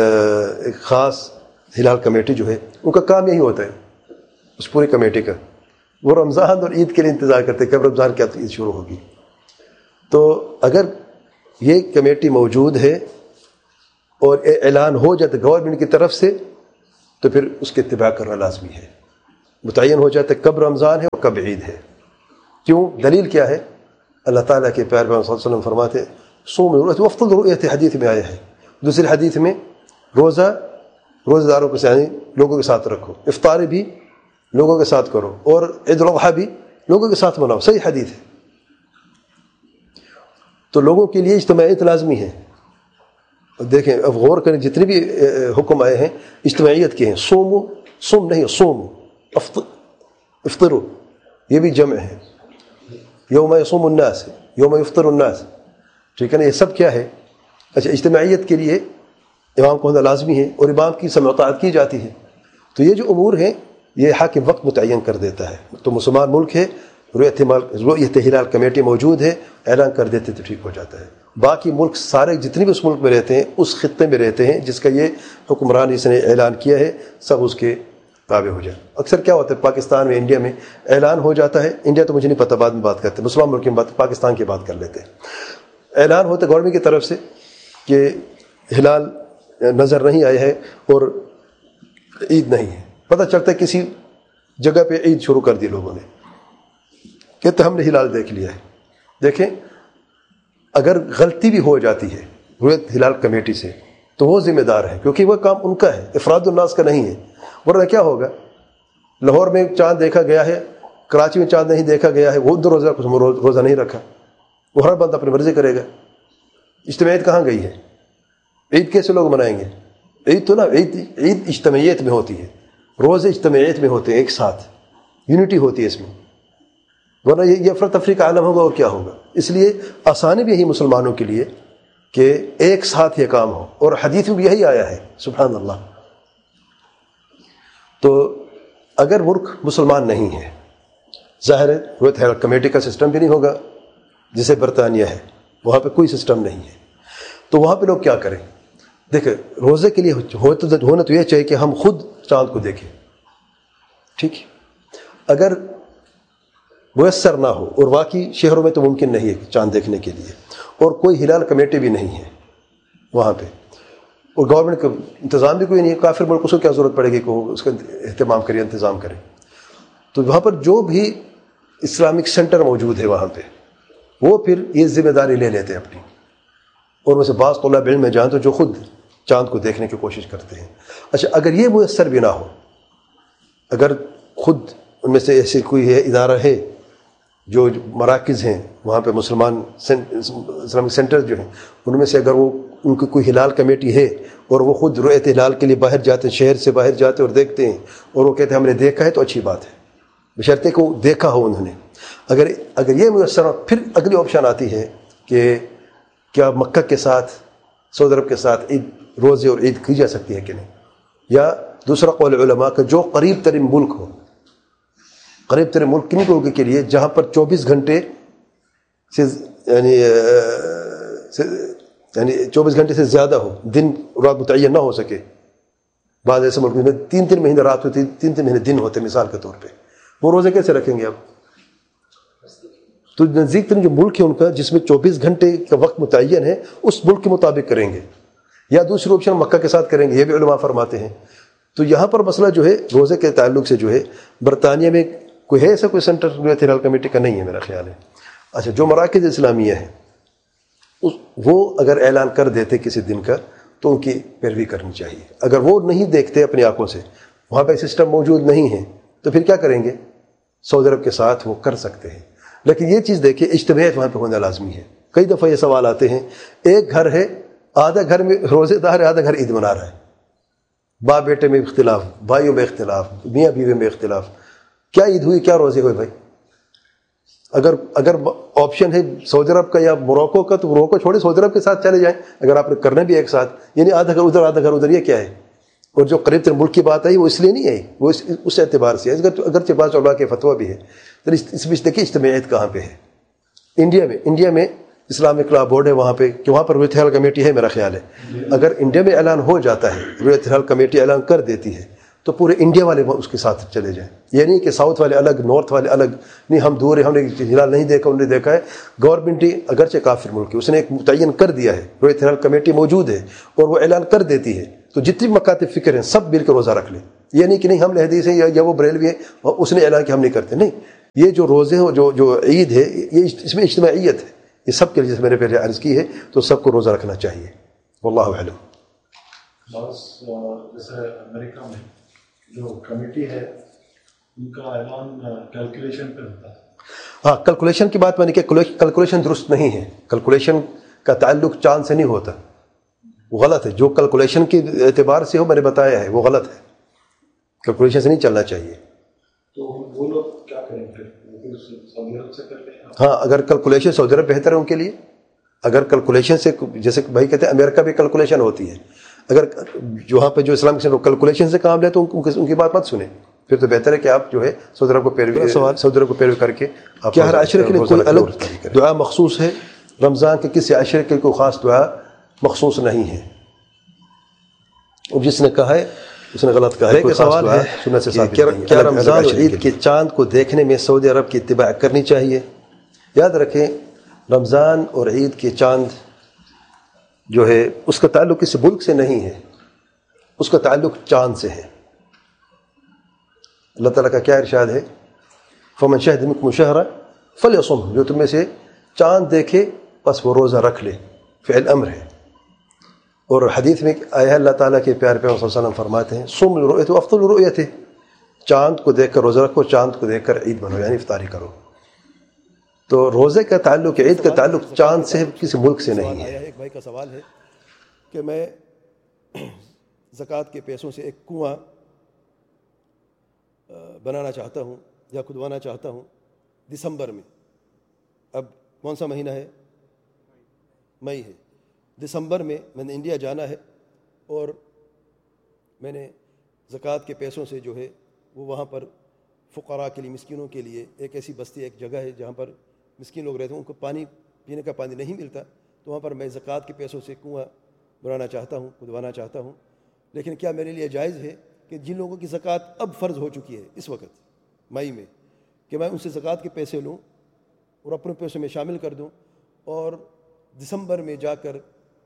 ایک خاص ہلال کمیٹی جو ہے ان کا کام یہی ہوتا ہے اس پوری کمیٹی کا وہ رمضان اور عید کے لیے انتظار کرتے کب رمضان کیا تو عید شروع ہوگی. تو اگر یہ کمیٹی موجود ہے اور اعلان ہو جاتا گورنمنٹ کی طرف سے تو پھر اس کے اتباع کرنا لازمی ہے. متعین ہو جاتا ہے کب رمضان ہے اور کب عید ہے. کیوں؟ دلیل کیا ہے؟ اللہ تعالیٰ کے پیارے پیغمبر صلی اللہ علیہ وسلم فرماتے ہیں صوم وافطر رؤیت، حدیث میں آیا ہے. دوسری حدیث میں روزہ داروں کو یعنی لوگوں کے ساتھ رکھو، افطاری بھی لوگوں کے ساتھ کرو، اور عید الاضحیٰ بھی لوگوں کے ساتھ مناؤ. صحیح حدیث ہے. تو لوگوں کے لیے اجتماعیت لازمی ہے. دیکھیں اب غور کریں جتنے بھی حکم آئے ہیں اجتماعیت کے ہیں. صوم نہیں، صوم افطرو یہ بھی جمع ہے. یوم یصوم الناس، یوم یفطر الناس، ٹھیک ہے نا. یہ سب کیا ہے؟ اچھا اجتماعیت کے لیے امام کو ہونا لازمی ہے اور امام کی سمع و طاعت کی جاتی ہے. تو یہ جو امور ہیں یہ حاکم وقت متعین کر دیتا ہے. تو مسلمان ملک ہے، رؤیت ہلال کمیٹی موجود ہے، اعلان کر دیتے تو ٹھیک ہو جاتا ہے. باقی ملک سارے جتنے بھی اس ملک میں رہتے ہیں، اس خطے میں رہتے ہیں جس کا یہ حکمران اس نے اعلان کیا ہے، سب اس کے تابع ہو جائے. اکثر کیا ہوتا ہے پاکستان میں، انڈیا میں اعلان ہو جاتا ہے. انڈیا تو مجھے نہیں پتہ، بعد میں بات کرتے ہیں، مسلمان ملک کی بات، پاکستان کی بات کر لیتے ہیں. اعلان ہوتا ہے گورنمنٹ کی طرف سے کہ ہلال نظر نہیں آیا ہے اور عید نہیں ہے. پتہ چلتا ہے کسی جگہ پہ عید شروع کر دی لوگوں نے، کہتے ہم نے ہلال دیکھ لیا ہے. دیکھیں اگر غلطی بھی ہو جاتی ہے رؤیت ہلال کمیٹی سے تو وہ ذمہ دار ہے، کیونکہ وہ کام ان کا ہے، افراد الناس کا نہیں ہے. ورنہ کیا ہوگا؟ لاہور میں چاند دیکھا گیا ہے، کراچی میں چاند نہیں دیکھا گیا ہے، وہ روزہ نہیں رکھا. وہ ہر بندہ اپنی مرضی کرے گا. اجتماعیت کہاں گئی ہے؟ عید کیسے لوگ منائیں گے؟ عید تو نا عید اجتماعیت میں ہوتی ہے، روزے اجتماعیت میں ہوتے ہیں، ایک ساتھ یونٹی ہوتی ہے اس میں. ورنہ یہ افراتفری کا عالم ہوگا اور کیا ہوگا. اس لیے آسانی بھی یہی مسلمانوں کے لیے کہ ایک ساتھ یہ کام ہو، اور حدیث میں بھی یہی آیا ہے. سبحان اللہ. تو اگر ملک مسلمان نہیں ہے، ظاہر ہے رؤیت ہلال کمیٹی کا سسٹم بھی نہیں ہوگا جسے برطانیہ ہے، وہاں پہ کوئی سسٹم نہیں ہے. تو وہاں پہ لوگ کیا کریں؟ دیکھیں روزے کے لیے ہونا تو یہ چاہیے کہ ہم خود چاند کو دیکھیں، ٹھیک ہے. اگر میسر نہ ہو، اور واقعی شہروں میں تو ممکن نہیں ہے چاند دیکھنے کے لیے، اور کوئی ہلال کمیٹی بھی نہیں ہے وہاں پہ، اور گورنمنٹ کا انتظام بھی کوئی نہیں ہے، کافر ملک اس کو کیا ضرورت پڑے گی کہ وہ اس کا اہتمام کرے، انتظام کرے. تو وہاں پر جو بھی اسلامک سینٹر موجود ہے وہاں پہ وہ پھر یہ ذمہ داری لے لیتے ہیں اپنی. اور میں سے بعض طلاب علم میں جائیں تو جو خود چاند کو دیکھنے کی کوشش کرتے ہیں. اچھا اگر یہ میسر بھی نہ ہو، اگر خود ان میں سے ایسے کوئی ہے ادارہ ہے، جو مراکز ہیں وہاں پہ مسلمان اسلامک سینٹر جو ہیں، ان میں سے اگر وہ ان کی کوئی ہلال کمیٹی ہے اور وہ خود رؤیت ہلال کے لیے باہر جاتے ہیں، شہر سے باہر جاتے اور دیکھتے ہیں، اور وہ کہتے ہیں ہم نے دیکھا ہے، تو اچھی بات ہے، بشرطے کو دیکھا ہو انہوں نے. اگر یہ میسر ہو، پھر اگلی آپشن آتی ہے کہ کیا مکہ کے ساتھ، سعودی عرب کے ساتھ عید، روزے اور عید کی جا سکتی ہے کہ نہیں. یا دوسرا قول علماء کا جو قریب ترین ملک ہو، قریب ترین ملک کن لوگوں کے لیے جہاں پر 24 گھنٹے سے یعنی 24 گھنٹے سے زیادہ ہو، دن رات متعین نہ ہو سکے. بعض ایسے ملک میں 3 مہینے رات ہوتی، 3 مہینے دن ہوتے مثال کے طور پہ، وہ روزے کیسے رکھیں گے اب؟ تو نزدیک ترین جو ملک ہے ان کا جس میں 24 گھنٹے کا وقت متعین ہے، اس ملک کے مطابق کریں گے. یا دوسری آپشن مکہ کے ساتھ کریں گے، یہ بھی علماء فرماتے ہیں. تو یہاں پر مسئلہ جو ہے روزے کے تعلق سے جو ہے برطانیہ میں کوئی ہے ایسا کوئی سینٹر رؤیت ہلال کمیٹی کا نہیں ہے میرا خیال ہے. اچھا جو مراکز اسلامیہ ہیں وہ اگر اعلان کر دیتے کسی دن کا تو ان کی پیروی کرنی چاہیے. اگر وہ نہیں دیکھتے اپنی آنکھوں سے، وہاں پہ سسٹم موجود نہیں ہے، تو پھر کیا کریں گے؟ سعودی عرب کے ساتھ وہ کر سکتے ہیں. لیکن یہ چیز دیکھیں اجتماعیت وہاں پہ ہونا لازمی ہے. کئی دفعہ یہ سوال آتے ہیں، ایک گھر ہے، آدھا گھر میں روزے دار ہے، آدھا گھر عید منا رہا ہے، باپ بیٹے میں اختلاف، بھائیوں میں اختلاف، میاں بیوی میں اختلاف. کیا عید ہوئی، کیا روزے ہوئے بھائی؟ اگر آپشن ہے سعودی عرب کا یا موروکو کا، تو موروکو چھوڑے سعودی عرب کے ساتھ چلے جائیں. اگر آپ نے کرنا بھی ایک ساتھ، یعنی آدھا گھر ادھر آدھا گھر ادھر، یہ کیا ہے؟ اور جو قریب تر ملک کی بات آئی وہ اس لیے نہیں آئی، وہ اس اعتبار سے ہے. اگرچہ بعض علماء کے فتویٰ بھی ہے. تو اس میں دیکھیے اجتماعیت کہاں پہ ہے. انڈیا میں اسلامک لا بورڈ ہے وہاں پہ، کہ وہاں پر رؤیت ہلال کمیٹی ہے میرا خیال ہے. اگر انڈیا میں اعلان ہو جاتا ہے، رؤیت ہلال کمیٹی اعلان کر دیتی ہے، تو پورے انڈیا والے اس کے ساتھ چلے جائیں. یہ نہیں کہ ساؤتھ والے الگ، نارتھ والے الگ، نہیں ہم دور ہیں، ہم نے ہلال نہیں دیکھا، انہوں نے دیکھا ہے. گورنمنٹ ہی اگرچہ کافر ملک ہے، اس نے ایک متعین کر دیا ہے، رویت ہلال کمیٹی موجود ہے اور وہ اعلان کر دیتی ہے. تو جتنی بھی مکاتب فکر ہیں سب مل کے روزہ رکھ لیں. یہ نہیں کہ نہیں ہم حدیث ہیں یا وہ بریلوی ہیں اور اس نے اعلان کہ ہم نہیں کرتے. نہیں، یہ جو روزے ہیں، جو عید ہے، یہ اس میں اجتماعیت ہے، یہ سب کے لیے جیسے میں نے پہلے عرض کی ہے، تو سب کو روزہ رکھنا چاہیے. واللہ اعلم. جیسے امریکہ میں جو کمیٹی ہے ان کا اعلان کیلکولیشن پہ ہوتا ہے. ہاں، کیلکولیشن کی بات میں نے کہ کیلکولیشن درست نہیں ہے. کیلکولیشن کا تعلق چاند سے نہیں ہوتا، وہ غلط ہے. جو کیلکولیشن کے اعتبار سے ہو، میں نے بتایا ہے، وہ غلط ہے. کیلکولیشن سے نہیں چلنا چاہیے. تو وہ لوگ کیا کریں پھر؟ سعودی عرب سے کر لیں. ہاں، اگر کیلکولیشن سعودی عرب بہتر ہے ان کے لیے. اگر کیلکولیشن سے، جیسے بھائی کہتے ہیں امریکہ بھی کیلکولیشن ہوتی ہے، اگر وہاں پہ جو اسلامک سینٹر کیلکولیشن سے کام لے تو ان کی بات مت سنیں. پھر تو بہتر ہے کہ آپ جو ہے سعودی عرب کو پیروی کر کے کیا ہر عشرے کے لیے کوئی الگ دعا مخصوص ہے؟ رمضان کے کسی عشرے کے کوئی خاص دعا مخصوص نہیں ہے. اور جس نے کہا ہے اس نے غلط کہا ہے. ایک سوال ہے کیا رمضان اور عید کے چاند کو دیکھنے میں سعودی عرب کی اتباع کرنی چاہیے؟ یاد رکھیں، رمضان اور عید کے چاند جو ہے اس کا تعلق کسی ملک سے نہیں ہے، اس کا تعلق چاند سے ہے. اللہ تعالیٰ کا کیا ارشاد ہے؟ فمن شہد منکم الشہر فلیصمہ، جو تم میں سے چاند دیکھے بس وہ روزہ رکھ لے. فعل امر ہے. اور حدیث میں آیا ہے، اللہ تعالیٰ کے پیارے پیغمبر صلی اللہ علیہ وسلم فرماتے ہیں صوم لرؤیت افضل رؤیت، چاند کو دیکھ کر روزہ رکھو، چاند کو دیکھ کر عید مناؤ، یعنی افطاری کرو. تو روزے کا تعلق، عید کا تعلق چاند سے، کسی ملک سے نہیں ہے. ایک بھائی کا سوال ہے کہ میں زکوٰۃ کے پیسوں سے ایک کنواں بنانا چاہتا ہوں یا کھدوانا چاہتا ہوں دسمبر میں. اب کون سا مہینہ ہے؟ مئی ہے. دسمبر میں نے انڈیا جانا ہے اور میں نے زکوٰۃ کے پیسوں سے جو ہے وہ وہاں پر فقراء کے لیے، مسکینوں کے لیے، ایک ایسی بستی، ایک جگہ ہے جہاں پر مسکین لوگ رہتے ہیں، ان کو پانی پینے کا پانی نہیں ملتا، تو وہاں پر میں زکوٰۃ کے پیسوں سے کنواں بنانا چاہتا ہوں، کھدوانا چاہتا ہوں. لیکن کیا میرے لیے جائز ہے کہ جن لوگوں کی زکوٰۃ اب فرض ہو چکی ہے اس وقت مئی میں، کہ میں ان سے زکوٰۃ کے پیسے لوں اور اپنے پیسوں میں شامل کر دوں، اور دسمبر میں جا کر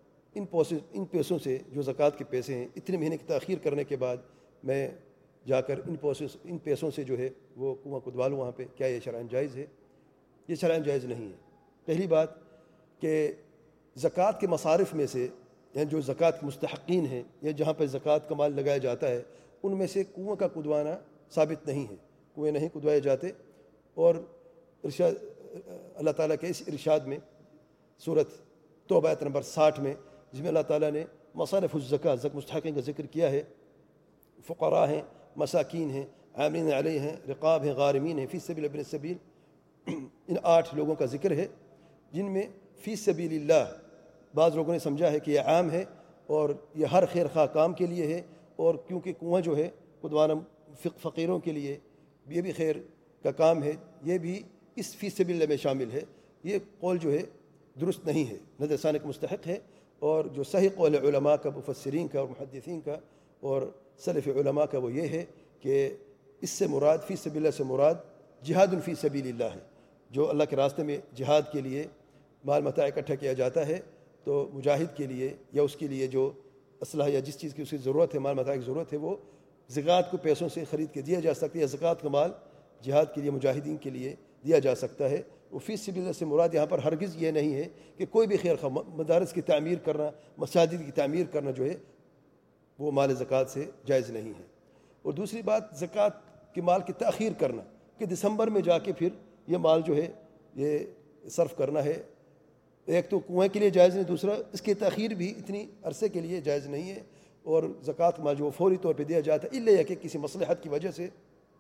ان پیسوں سے جو زکوٰۃ کے پیسے ہیں، اتنے مہینے کی تاخیر کرنے کے بعد میں جا کر ان پیسوں سے جو ہے وہ کنواں کھدوا لوں وہاں پہ؟ کیا یہ شرعاً جائز ہے؟ یہ شرعاً جائز نہیں ہے. پہلی بات کہ زکوٰۃ کے مصارف میں سے، یعنی جو زکوٰۃ کے مستحقین ہیں یا جہاں پہ زکوٰۃ کا مال لگایا جاتا ہے، ان میں سے کنواں کا کھدوانا ثابت نہیں ہے. کنویں نہیں کھدوائے جاتے. اور ارشاد اللہ تعالیٰ کے اس ارشاد میں سورۃ توبہ آیت نمبر 60 میں، جس میں اللہ تعالیٰ نے مصارف الزکوٰۃ، مستحقین کا ذکر کیا ہے، فقراء ہیں، مساکین ہیں، عاملین علیہ ہیں، رقاب ہیں، غارمین ہیں، فی سبیل ابن السبیل. ان 8 لوگوں کا ذکر ہے جن میں فی سبیل اللہ بعض لوگوں نے سمجھا ہے کہ یہ عام ہے اور یہ ہر خیر خواہ کام کے لیے ہے، اور کیونکہ کنواں جو ہے کھدوانا فقیروں کے لیے یہ بھی خیر کا کام ہے، یہ بھی اس فی سبیل اللہ میں شامل ہے. یہ قول جو ہے درست نہیں ہے، نظر ثانی کا مستحق ہے. اور جو صحیح قول علماء کا، مفسرین کا اور محدثین کا اور سلف علماء کا وہ یہ ہے کہ اس سے مراد، فی سبیل اللہ سے مراد جہاد فی سبیل اللہ ہے. جو اللہ کے راستے میں جہاد کے لیے مال متاع اکٹھا کیا جاتا ہے، تو مجاہد کے لیے یا اس کے لیے جو اسلحہ یا جس چیز کی اس کی ضرورت ہے، مال متاع کی ضرورت ہے، وہ زکوٰۃ کو پیسوں سے خرید کے دیا جا سکتا ہے، یا زکوٰۃ کا مال جہاد کے لیے، مجاہدین کے لیے دیا جا سکتا ہے. وہ فی سبیل اللہ سے مراد یہاں پر ہرگز یہ نہیں ہے کہ کوئی بھی خیر خواہ مدارس کی تعمیر کرنا، مساجد کی تعمیر کرنا جو ہے وہ مال زکوٰۃ سے جائز نہیں ہے. اور دوسری بات، زکوٰۃ کے مال کی تاخیر کرنا، کہ دسمبر میں جا کے پھر یہ مال جو ہے یہ صرف کرنا ہے، ایک تو کنویں کے لیے جائز نہیں، دوسرا اس کی تاخیر بھی اتنی عرصے کے لیے جائز نہیں ہے. اور زکوٰۃ مال جو فوری طور پہ دیا جاتا ہے، الا یہ کہ کسی مصلحت کی وجہ سے،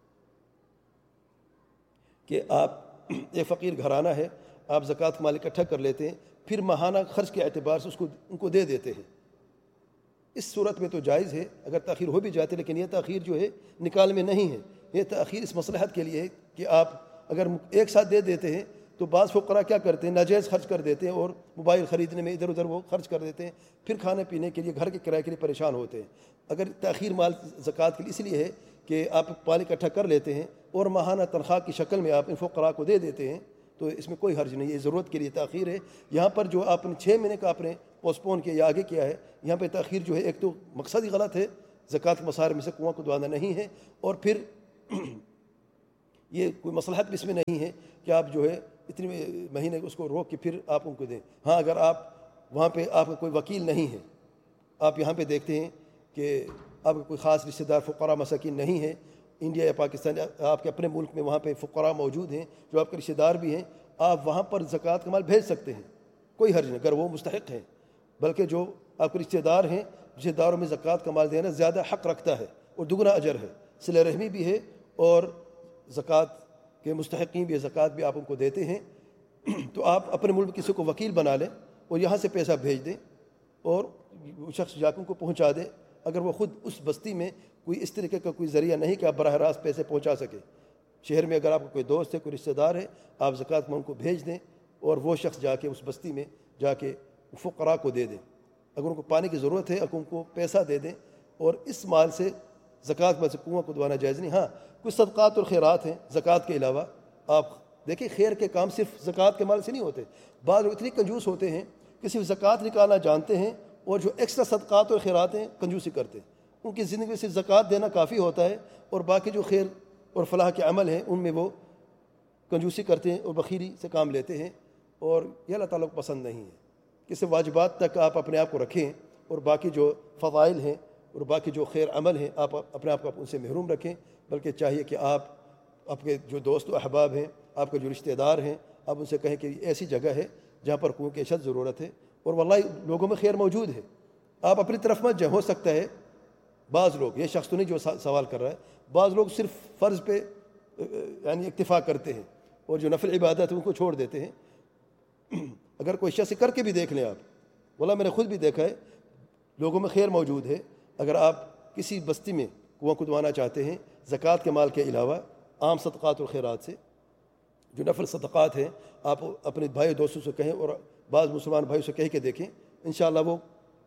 کہ آپ ایک فقیر گھرانہ ہے، آپ زکوٰۃ مال اکٹھا کر لیتے ہیں، پھر ماہانہ خرچ کے اعتبار سے ان کو دے دیتے ہیں، اس صورت میں تو جائز ہے اگر تاخیر ہو بھی جاتی. لیکن یہ تاخیر جو ہے نکال میں نہیں ہے، یہ تاخیر اس مصلحت کے لیے ہے کہ آپ اگر ایک ساتھ دے دیتے ہیں تو بعض فقراء کیا کرتے ہیں ناجائز خرچ کر دیتے ہیں اور موبائل خریدنے میں ادھر ادھر وہ خرچ کر دیتے ہیں، پھر کھانے پینے کے لیے گھر کے کرائے کے لیے پریشان ہوتے ہیں۔ اگر تاخیر مال زکوٰۃ کے لیے اس لیے ہے کہ آپ مال اکٹھا کر لیتے ہیں اور ماہانہ تنخواہ کی شکل میں آپ ان فقراء کو دے دیتے ہیں تو اس میں کوئی حرج نہیں ہے، ضرورت کے لیے تاخیر ہے۔ یہاں پر جو آپ نے 6 مہینے کا آپ نے پوسٹ پون کیا یا آگے کیا ہے، یہاں پہ تاخیر جو ہے ایک تو مقصد ہی غلط ہے، زکوٰۃ کے مصارف میں سے کنواں کھدوانا نہیں ہے، اور پھر یہ کوئی مصلحت بھی اس میں نہیں ہے کہ آپ جو ہے اتنے مہینے اس کو روک کے پھر آپ ان کو دیں۔ ہاں اگر آپ وہاں پہ آپ کا کوئی وکیل نہیں ہے، آپ یہاں پہ دیکھتے ہیں کہ آپ کا کوئی خاص رشتہ دار فقراء مساکین نہیں ہے انڈیا یا پاکستان، آپ کے اپنے ملک میں وہاں پہ فقراء موجود ہیں جو آپ کے رشتہ دار بھی ہیں، آپ وہاں پر زکوٰۃ کا مال بھیج سکتے ہیں، کوئی حرج نہیں اگر وہ مستحق ہیں۔ بلکہ جو آپ کے رشتہ دار ہیں، رشتہ داروں میں زکوٰۃ کا مال دینا زیادہ حق رکھتا ہے اور دگنا اجر ہے، صلہ رحمی بھی ہے اور زکوٰۃ کے مستحقین بھی زکوٰۃ بھی آپ ان کو دیتے ہیں۔ تو آپ اپنے ملک میں کسی کو وکیل بنا لیں اور یہاں سے پیسہ بھیج دیں اور وہ شخص جا کے ان کو پہنچا دے، اگر وہ خود اس بستی میں کوئی اس طریقے کا کوئی ذریعہ نہیں کہ آپ براہ راست پیسے پہنچا سکے۔ شہر میں اگر آپ کا کوئی دوست ہے، کوئی رشتہ دار ہے، آپ زکوٰۃ میں ان کو بھیج دیں اور وہ شخص جا کے اس بستی میں جا کے فقراء کو دے دیں، اگر ان کو پانی کی ضرورت ہے اگر ان کو پیسہ دے دیں، اور اس مال سے زکوٰۃ میں سے کنواں کھدوانا جائز نہیں۔ ہاں کچھ صدقات اور خیرات ہیں زکوٰۃ کے علاوہ، آپ دیکھیں خیر کے کام صرف زکوٰۃ کے مال سے نہیں ہوتے، بعض لوگ اتنی کنجوس ہوتے ہیں کہ صرف زکوٰۃ نکالنا جانتے ہیں اور جو ایکسٹرا صدقات اور خیرات ہیں کنجوسی کرتے ہیں، ان کی زندگی میں صرف زکوٰۃ دینا کافی ہوتا ہے اور باقی جو خیر اور فلاح کے عمل ہیں ان میں وہ کنجوسی کرتے ہیں اور بخیلی سے کام لیتے ہیں، اور یہ اللہ تعالیٰ کو پسند نہیں ہے کہ صرف واجبات تک آپ اپنے آپ کو رکھیں اور باقی جو فضائل ہیں اور باقی جو خیر عمل ہیں آپ اپنے آپ کو ان سے محروم رکھیں، بلکہ چاہیے کہ آپ کے جو دوست و احباب ہیں، آپ کے جو رشتہ دار ہیں، آپ ان سے کہیں کہ ایسی جگہ ہے جہاں پر کنویں کی اشد ضرورت ہے اور واللہ لوگوں میں خیر موجود ہے، آپ اپنی طرف مت جائیں۔ ہو سکتا ہے بعض لوگ، یہ شخص تو نہیں جو سوال کر رہا ہے، بعض لوگ صرف فرض پہ یعنی اکتفا کرتے ہیں اور جو نفل عبادت ہے ان کو چھوڑ دیتے ہیں۔ اگر کوئی شخص کر کے بھی دیکھ لیں آپ، واللہ میں نے خود بھی دیکھا ہے، لوگوں میں خیر موجود ہے۔ اگر آپ کسی بستی میں کنواں کھدوانا چاہتے ہیں زکوٰۃ کے مال کے علاوہ عام صدقات اور خیرات سے، جو نفل صدقات ہیں، آپ اپنے بھائی دوستوں سے کہیں اور بعض مسلمان بھائیوں سے کہہ کے دیکھیں، انشاءاللہ وہ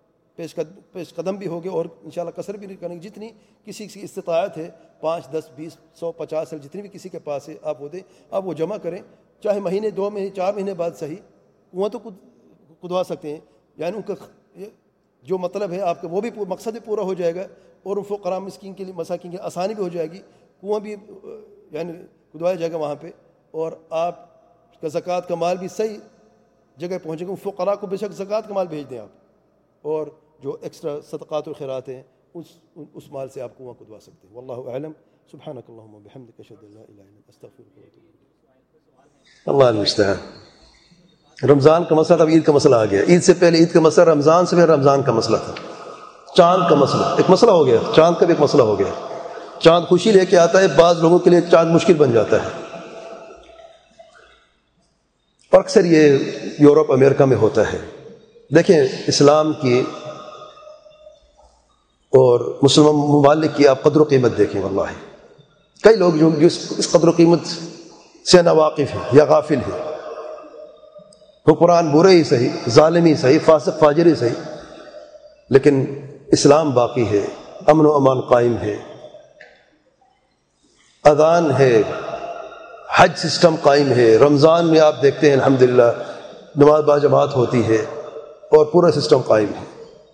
پیش قدم بھی ہوگے اور انشاءاللہ کثر بھی نہیں کریں گے۔ جتنی کسی کی استطاعت ہے 5 10 20 100 50 جتنی بھی کسی کے پاس ہے آپ وہ دیں، آپ وہ جمع کریں، چاہے مہینے 2 مہینے 4 مہینے بعد صحیح، کنواں تو کھدوا سکتے ہیں، یعنی ان کا جو مطلب ہے آپ کا وہ بھی مقصد بھی پورا ہو جائے گا اور ان فقراء مسکین کے لیے مساکین کے لیے آسانی بھی ہو جائے گی، کنواں بھی یعنی کھدوایا جائے گا وہاں پہ، اور آپ کا زکوٰۃ کا مال بھی صحیح جگہ پہنچے گا۔ فقراء کو بے شک زکوٰۃ کا مال بھیج دیں آپ، اور جو ایکسٹرا صدقات و خیرات ہیں اس مال سے آپ کنواں کھدوا سکتے ہیں۔ واللہ اعلم، سبحانک اللہم و بحمدک، اشہد ان لا الہ الا انت، استغفرک و اتوب الیک۔ اللہ المستعان۔ رمضان کا مسئلہ، اب عید کا مسئلہ آ گیا۔ عید سے پہلے عید کا مسئلہ، رمضان سے پہلے رمضان کا مسئلہ تھا، چاند کا مسئلہ ایک مسئلہ ہو گیا، چاند کا بھی ایک مسئلہ ہو گیا۔ چاند خوشی لے کے آتا ہے، بعض لوگوں کے لیے چاند مشکل بن جاتا ہے، اور اکثر یہ یورپ امریکہ میں ہوتا ہے۔ دیکھیں اسلام کی اور مسلمان ممالک کی آپ قدر و قیمت دیکھیں، واللہ کئی لوگ جو اس قدر و قیمت سے ناواقف ہیں یا غافل ہیں، حکمران برے ہی صحیح، ظالم ہی صحیح، فاسق فاجر ہی صحیح، لیکن اسلام باقی ہے، امن و امان قائم ہے، اذان ہے، حج سسٹم قائم ہے، رمضان میں آپ دیکھتے ہیں الحمدللہ نماز باجماعت ہوتی ہے اور پورا سسٹم قائم ہے،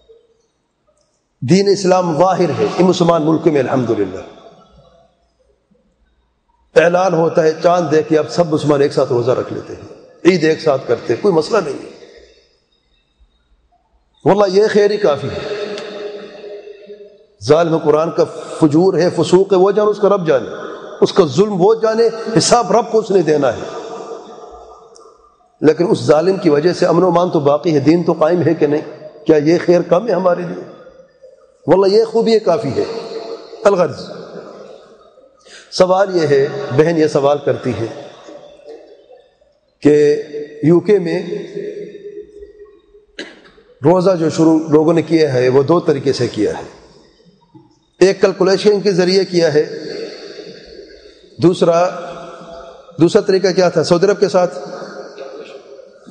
دین اسلام ظاہر ہے ان مسلمان ملک میں الحمدللہ۔ اعلان ہوتا ہے چاند دیکھ کے اب سب مسلمان ایک ساتھ روزہ رکھ لیتے ہیں، عید ایک ساتھ کرتے ہیں، کوئی مسئلہ نہیں ہے، واللہ یہ خیر ہی کافی ہے۔ ظالم قرآن کا فجور ہے، فسوق ہے، وہ جانے، اس کا رب جانے، اس کا ظلم وہ جانے، حساب رب کو اس نے دینا ہے، لیکن اس ظالم کی وجہ سے امن و امان تو باقی ہے، دین تو قائم ہے کہ نہیں؟ کیا یہ خیر کم ہے ہمارے لیے؟ واللہ یہ خوبی کافی ہے۔ الغرض سوال یہ ہے، بہن یہ سوال کرتی ہے کہ یو کے میں روزہ جو شروع لوگوں نے کیا ہے وہ 2 طریقے سے کیا ہے، ایک کیلکولیشن کے ذریعے کیا ہے، دوسرا طریقہ کیا تھا، سعودی عرب کے ساتھ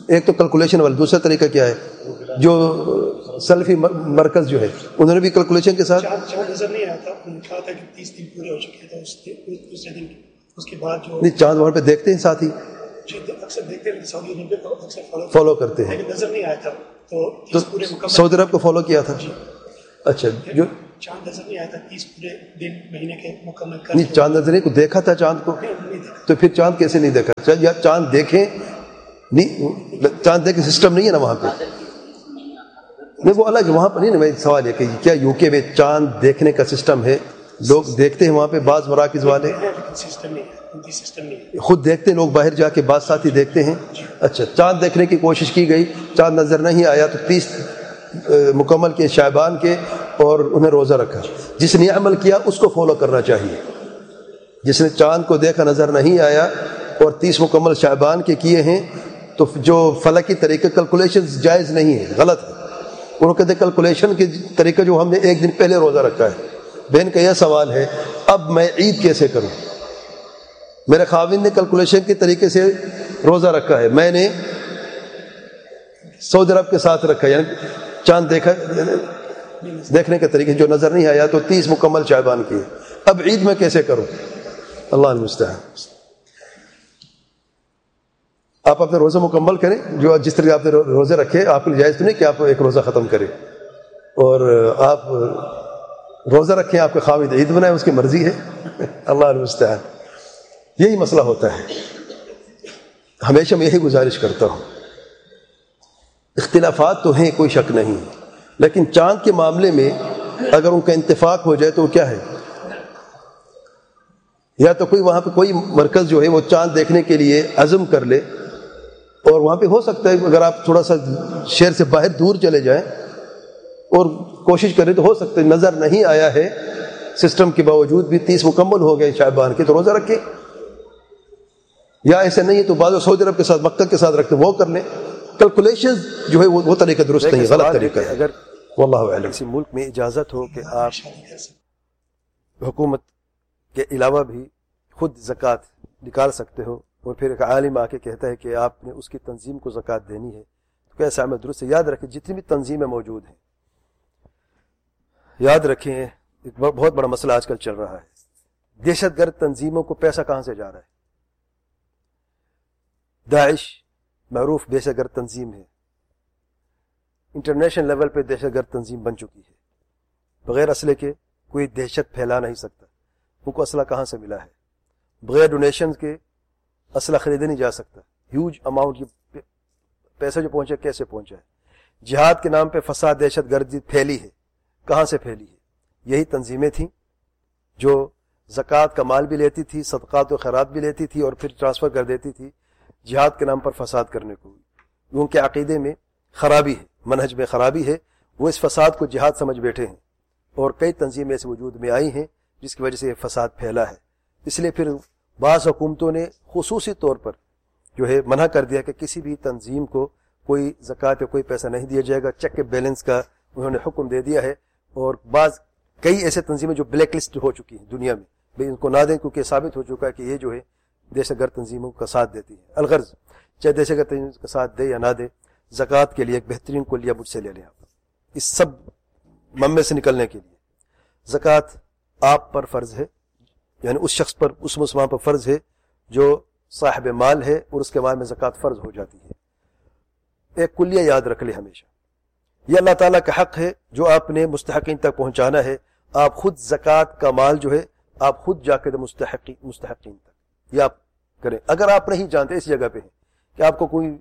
ایک تو کیلکولیشن والا، دوسرا طریقہ کیا ہے جو سلفی مرکز جو ہے انہوں نے بھی کیلکولیشن کے ساتھ. چاند نظر نہیں آیا تھا، انہوں نے کہا تھا کہ 30 دن پورے ہو چکے تھے دوسرے دن، اس کے بعد جو نہیں چاند وہاں پہ دیکھتے ہیں ساتھی اکثر دیکھتے ہیں سعودی عرب کو اکثر فالو کرتے ہیں، لیکن نظر نہیں آیا تھا تو تو 30 پورے مکمل سعودی عرب کو فالو کیا تھا. اچھا جو چاند نظر نہیں آیا تھا 30 پورے دن مہینے کے مکمل کر نہیں چاند نظر نہیں کو دیکھا تھا چاند کو، تو پھر چاند کیسے نہیں دیکھا؟ یا چاند دیکھیں نہیں، چاند دیکھے سسٹم نہیں ہے نا وہاں پہ. نہیں وہ الگ وہاں پہ نہیں نا. میں سوال یہ کہ کیا یو کے میں چاند دیکھنے کا سسٹم ہے؟ لوگ دیکھتے ہیں وہاں پہ، بعض مراکز والے سسٹم نہیں ہے، خود دیکھتے ہیں، لوگ باہر جا کے بعض ساتھی دیکھتے ہیں. اچھا چاند دیکھنے کی کوشش کی گئی، چاند نظر نہیں آیا تو 30 مکمل کے شعبان کے اور انہیں روزہ رکھا. جس نے عمل کیا اس کو فالو کرنا چاہیے. جس نے چاند کو دیکھا نظر نہیں آیا اور 30 مکمل شعبان کے کیے ہیں تو جو فلکی طریقے کیلکولیشن جائز نہیں ہے، غلط ہے. انہوں کہتے ہیں کیلکولیشن کے طریقہ جو ہم نے ایک دن پہلے روزہ رکھا ہے. بہن کا یہ سوال ہے اب میں عید کیسے کروں؟ میرے خاوند نے کیلکولیشن کے طریقے سے روزہ رکھا ہے، میں نے سعودی عرب کے ساتھ رکھا، یعنی چاند دیکھنے کے طریقے جو نظر نہیں آیا تو 30 مکمل شعبان کیے. اب عید میں کیسے کروں؟ اللہ المستعان. آپ اپنے روزہ مکمل کریں، جو جس طرح آپ نے روزے رکھے آپ کو جائز تو نہیں کہ آپ ایک روزہ ختم کریں، اور آپ روزہ رکھیں، آپ کے خاوند عید بنائیں، اس کی مرضی ہے. اللہ المستعان. یہی مسئلہ ہوتا ہے. ہمیشہ میں یہی گزارش کرتا ہوں، اختلافات تو ہیں کوئی شک نہیں، لیکن چاند کے معاملے میں اگر ان کا اتفاق ہو جائے تو وہ کیا ہے، یا تو کوئی وہاں پہ کوئی مرکز جو ہے وہ چاند دیکھنے کے لیے عزم کر لے، اور وہاں پہ ہو سکتا ہے اگر آپ تھوڑا سا شہر سے باہر دور چلے جائیں اور کوشش کریں تو ہو سکتا ہے نظر نہیں آیا ہے سسٹم کے باوجود بھی 30 مکمل ہو گئے شعبان کے تو روزہ رکھیں. یا ایسا نہیں ہے تو بعض سعودی عرب کے ساتھ مکہ کے ساتھ رکھتے وہ کر لیں. کیلکولیشن جو ہے وہ طریقہ درست نہیں، غلط طریقہ ہے. اگر واللہ اعلم کسی ملک میں اجازت ہو کہ آپ حکومت کے علاوہ بھی خود زکوٰۃ نکال سکتے ہو، اور پھر ایک عالم آ کے کہتا ہے کہ آپ نے اس کی تنظیم کو زکوٰۃ دینی ہے، تو کیسا عمل درست ہے؟ یاد رکھیں جتنی بھی تنظیمیں موجود ہیں، یاد رکھیں ایک بہت بڑا مسئلہ آج کل چل رہا ہے، دہشت گرد تنظیموں کو پیسہ کہاں سے جا رہا ہے؟ داعش معروف دہشت گرد تنظیم ہے، انٹرنیشنل لیول پہ دہشت گرد تنظیم بن چکی ہے. بغیر اسلحے کے کوئی دہشت پھیلا نہیں سکتا. ان کو اسلحہ کہاں سے ملا ہے؟ بغیر ڈونیشن کے اسلحہ خریدا نہیں جا سکتا. ہیوج اماؤنٹ یہ پیسہ جو پہنچا کیسے پہنچا ہے؟ جہاد کے نام پہ فساد دہشت گردی پھیلی ہے. کہاں سے پھیلی ہے؟ یہی تنظیمیں تھیں جو زکوٰۃ کا مال بھی لیتی تھی، صدقات و خیرات بھی لیتی تھی، اور پھر ٹرانسفر کر دیتی تھی جہاد کے نام پر فساد کرنے کو. ان کے عقیدے میں خرابی ہے، منہج میں خرابی ہے، وہ اس فساد کو جہاد سمجھ بیٹھے ہیں، اور کئی تنظیمیں ایسے وجود میں آئی ہیں جس کی وجہ سے یہ فساد پھیلا ہے. اس لیے پھر بعض حکومتوں نے خصوصی طور پر جو ہے منع کر دیا کہ کسی بھی تنظیم کو کوئی زکوٰۃ یا کوئی پیسہ نہیں دیا جائے گا. چیک بیلنس کا انہوں نے حکم دے دیا ہے، اور کئی ایسے تنظیمیں جو بلیک لسٹ ہو چکی ہیں دنیا میں، بھئی ان کو نہ دیں کیونکہ ثابت ہو چکا ہے کہ یہ جو ہے دہشت گرد تنظیموں کا ساتھ دیتی ہے. الغرض چاہے دہشت گرد تنظیم کا ساتھ دے یا نہ دے، زکوٰۃ کے لیے ایک بہترین کلیہ مجھ سے لے لیں. آپ اس سب ممے سے نکلنے کے لیے زکوٰۃ آپ پر فرض ہے، یعنی اس شخص پر، اس مسلمان پر فرض ہے جو صاحب مال ہے، اور اس کے مال میں زکوٰۃ فرض ہو جاتی ہے. ایک کلیہ یاد رکھ لیں ہمیشہ، یہ اللہ تعالیٰ کا حق ہے جو آپ نے مستحقین تک پہنچانا ہے. آپ خود زکوٰۃ کا مال جو ہے آپ خود جا کے مستحقین تک یہ آپ کریں. اگر آپ نہیں جانتے، اس جگہ پہ ہیں کہ آپ کو کوئی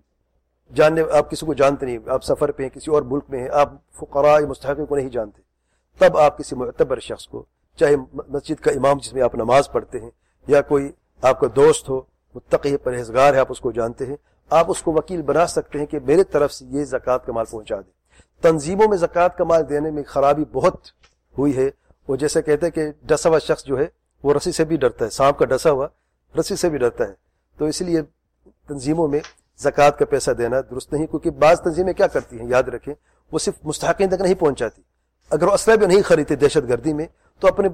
آپ کسی کو جانتے نہیں، آپ سفر پہ ہیں، کسی اور ملک میں ہیں، آپ فقراء مستحقین کو نہیں جانتے، تب آپ کسی معتبر شخص کو، چاہے مسجد کا امام جس میں آپ نماز پڑھتے ہیں، یا کوئی آپ کا دوست ہو، متقی پرہیزگار ہے، آپ اس کو جانتے ہیں، آپ اس کو وکیل بنا سکتے ہیں کہ میرے طرف سے یہ زکوٰۃ کا مال پہنچا دیں. تنظیموں میں زکوٰۃ کا مال دینے میں خرابی بہت ہوئی ہے. وہ جیسے کہتے ہیں کہ ڈسا ہوا شخص جو ہے وہ رسی سے بھی ڈرتا ہے، سانپ کا ڈسا ہوا رسی سے بھی ڈرتا ہے. تو اس لیے تنظیموں میں زکوٰۃ کا پیسہ دینا درست نہیں، کیونکہ بعض تنظیمیں کیا کرتی ہیں، یاد رکھیں، وہ صرف مستحقین تک نہیں پہنچاتی. اگر وہ اسلحہ بھی نہیں خریدتے دہشت گردی میں تو اپنے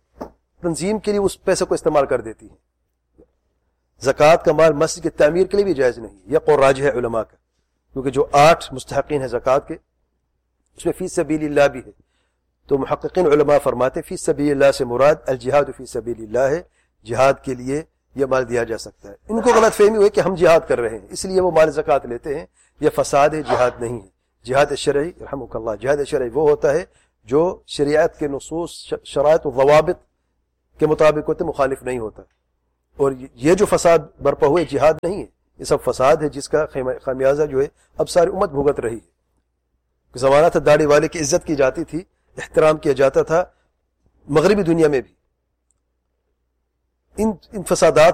تنظیم کے لیے اس پیسے کو استعمال کر دیتی ہیں. زکوٰۃ کا مال مسجد کی تعمیر کے لیے بھی جائز نہیں، یہ قول راجح ہے علماء کا. کیونکہ جو 8 مستحقین ہیں زکوٰۃ کے اس میں فی سبیل اللہ بھی ہے. تو محققین علماء فرماتے ہیں فی سبیل اللہ سے مراد الجہاد فی سبیل اللہ ہے، جہاد کے لیے یہ مال دیا جا سکتا ہے. ان کو غلط فہمی ہوئی کہ ہم جہاد کر رہے ہیں اس لیے وہ مال زکوٰۃ لیتے ہیں، یہ فساد ہے، جہاد نہیں ہے. جہاد شرعی رحمک اللہ، جہاد شرعی وہ ہوتا ہے جو شریعت کے نصوص شرائط و ضوابط کے مطابق ہوتے، مخالف نہیں ہوتا. اور یہ جو فساد برپا ہوئے جہاد نہیں ہے، یہ سب فساد ہے جس کا خمیازہ جو ہے اب ساری امت بھگت رہی ہے. زمانہ تھا داڑھی والے کی عزت کی جاتی تھی، احترام کیا جاتا تھا مغربی دنیا میں بھی. ان فسادات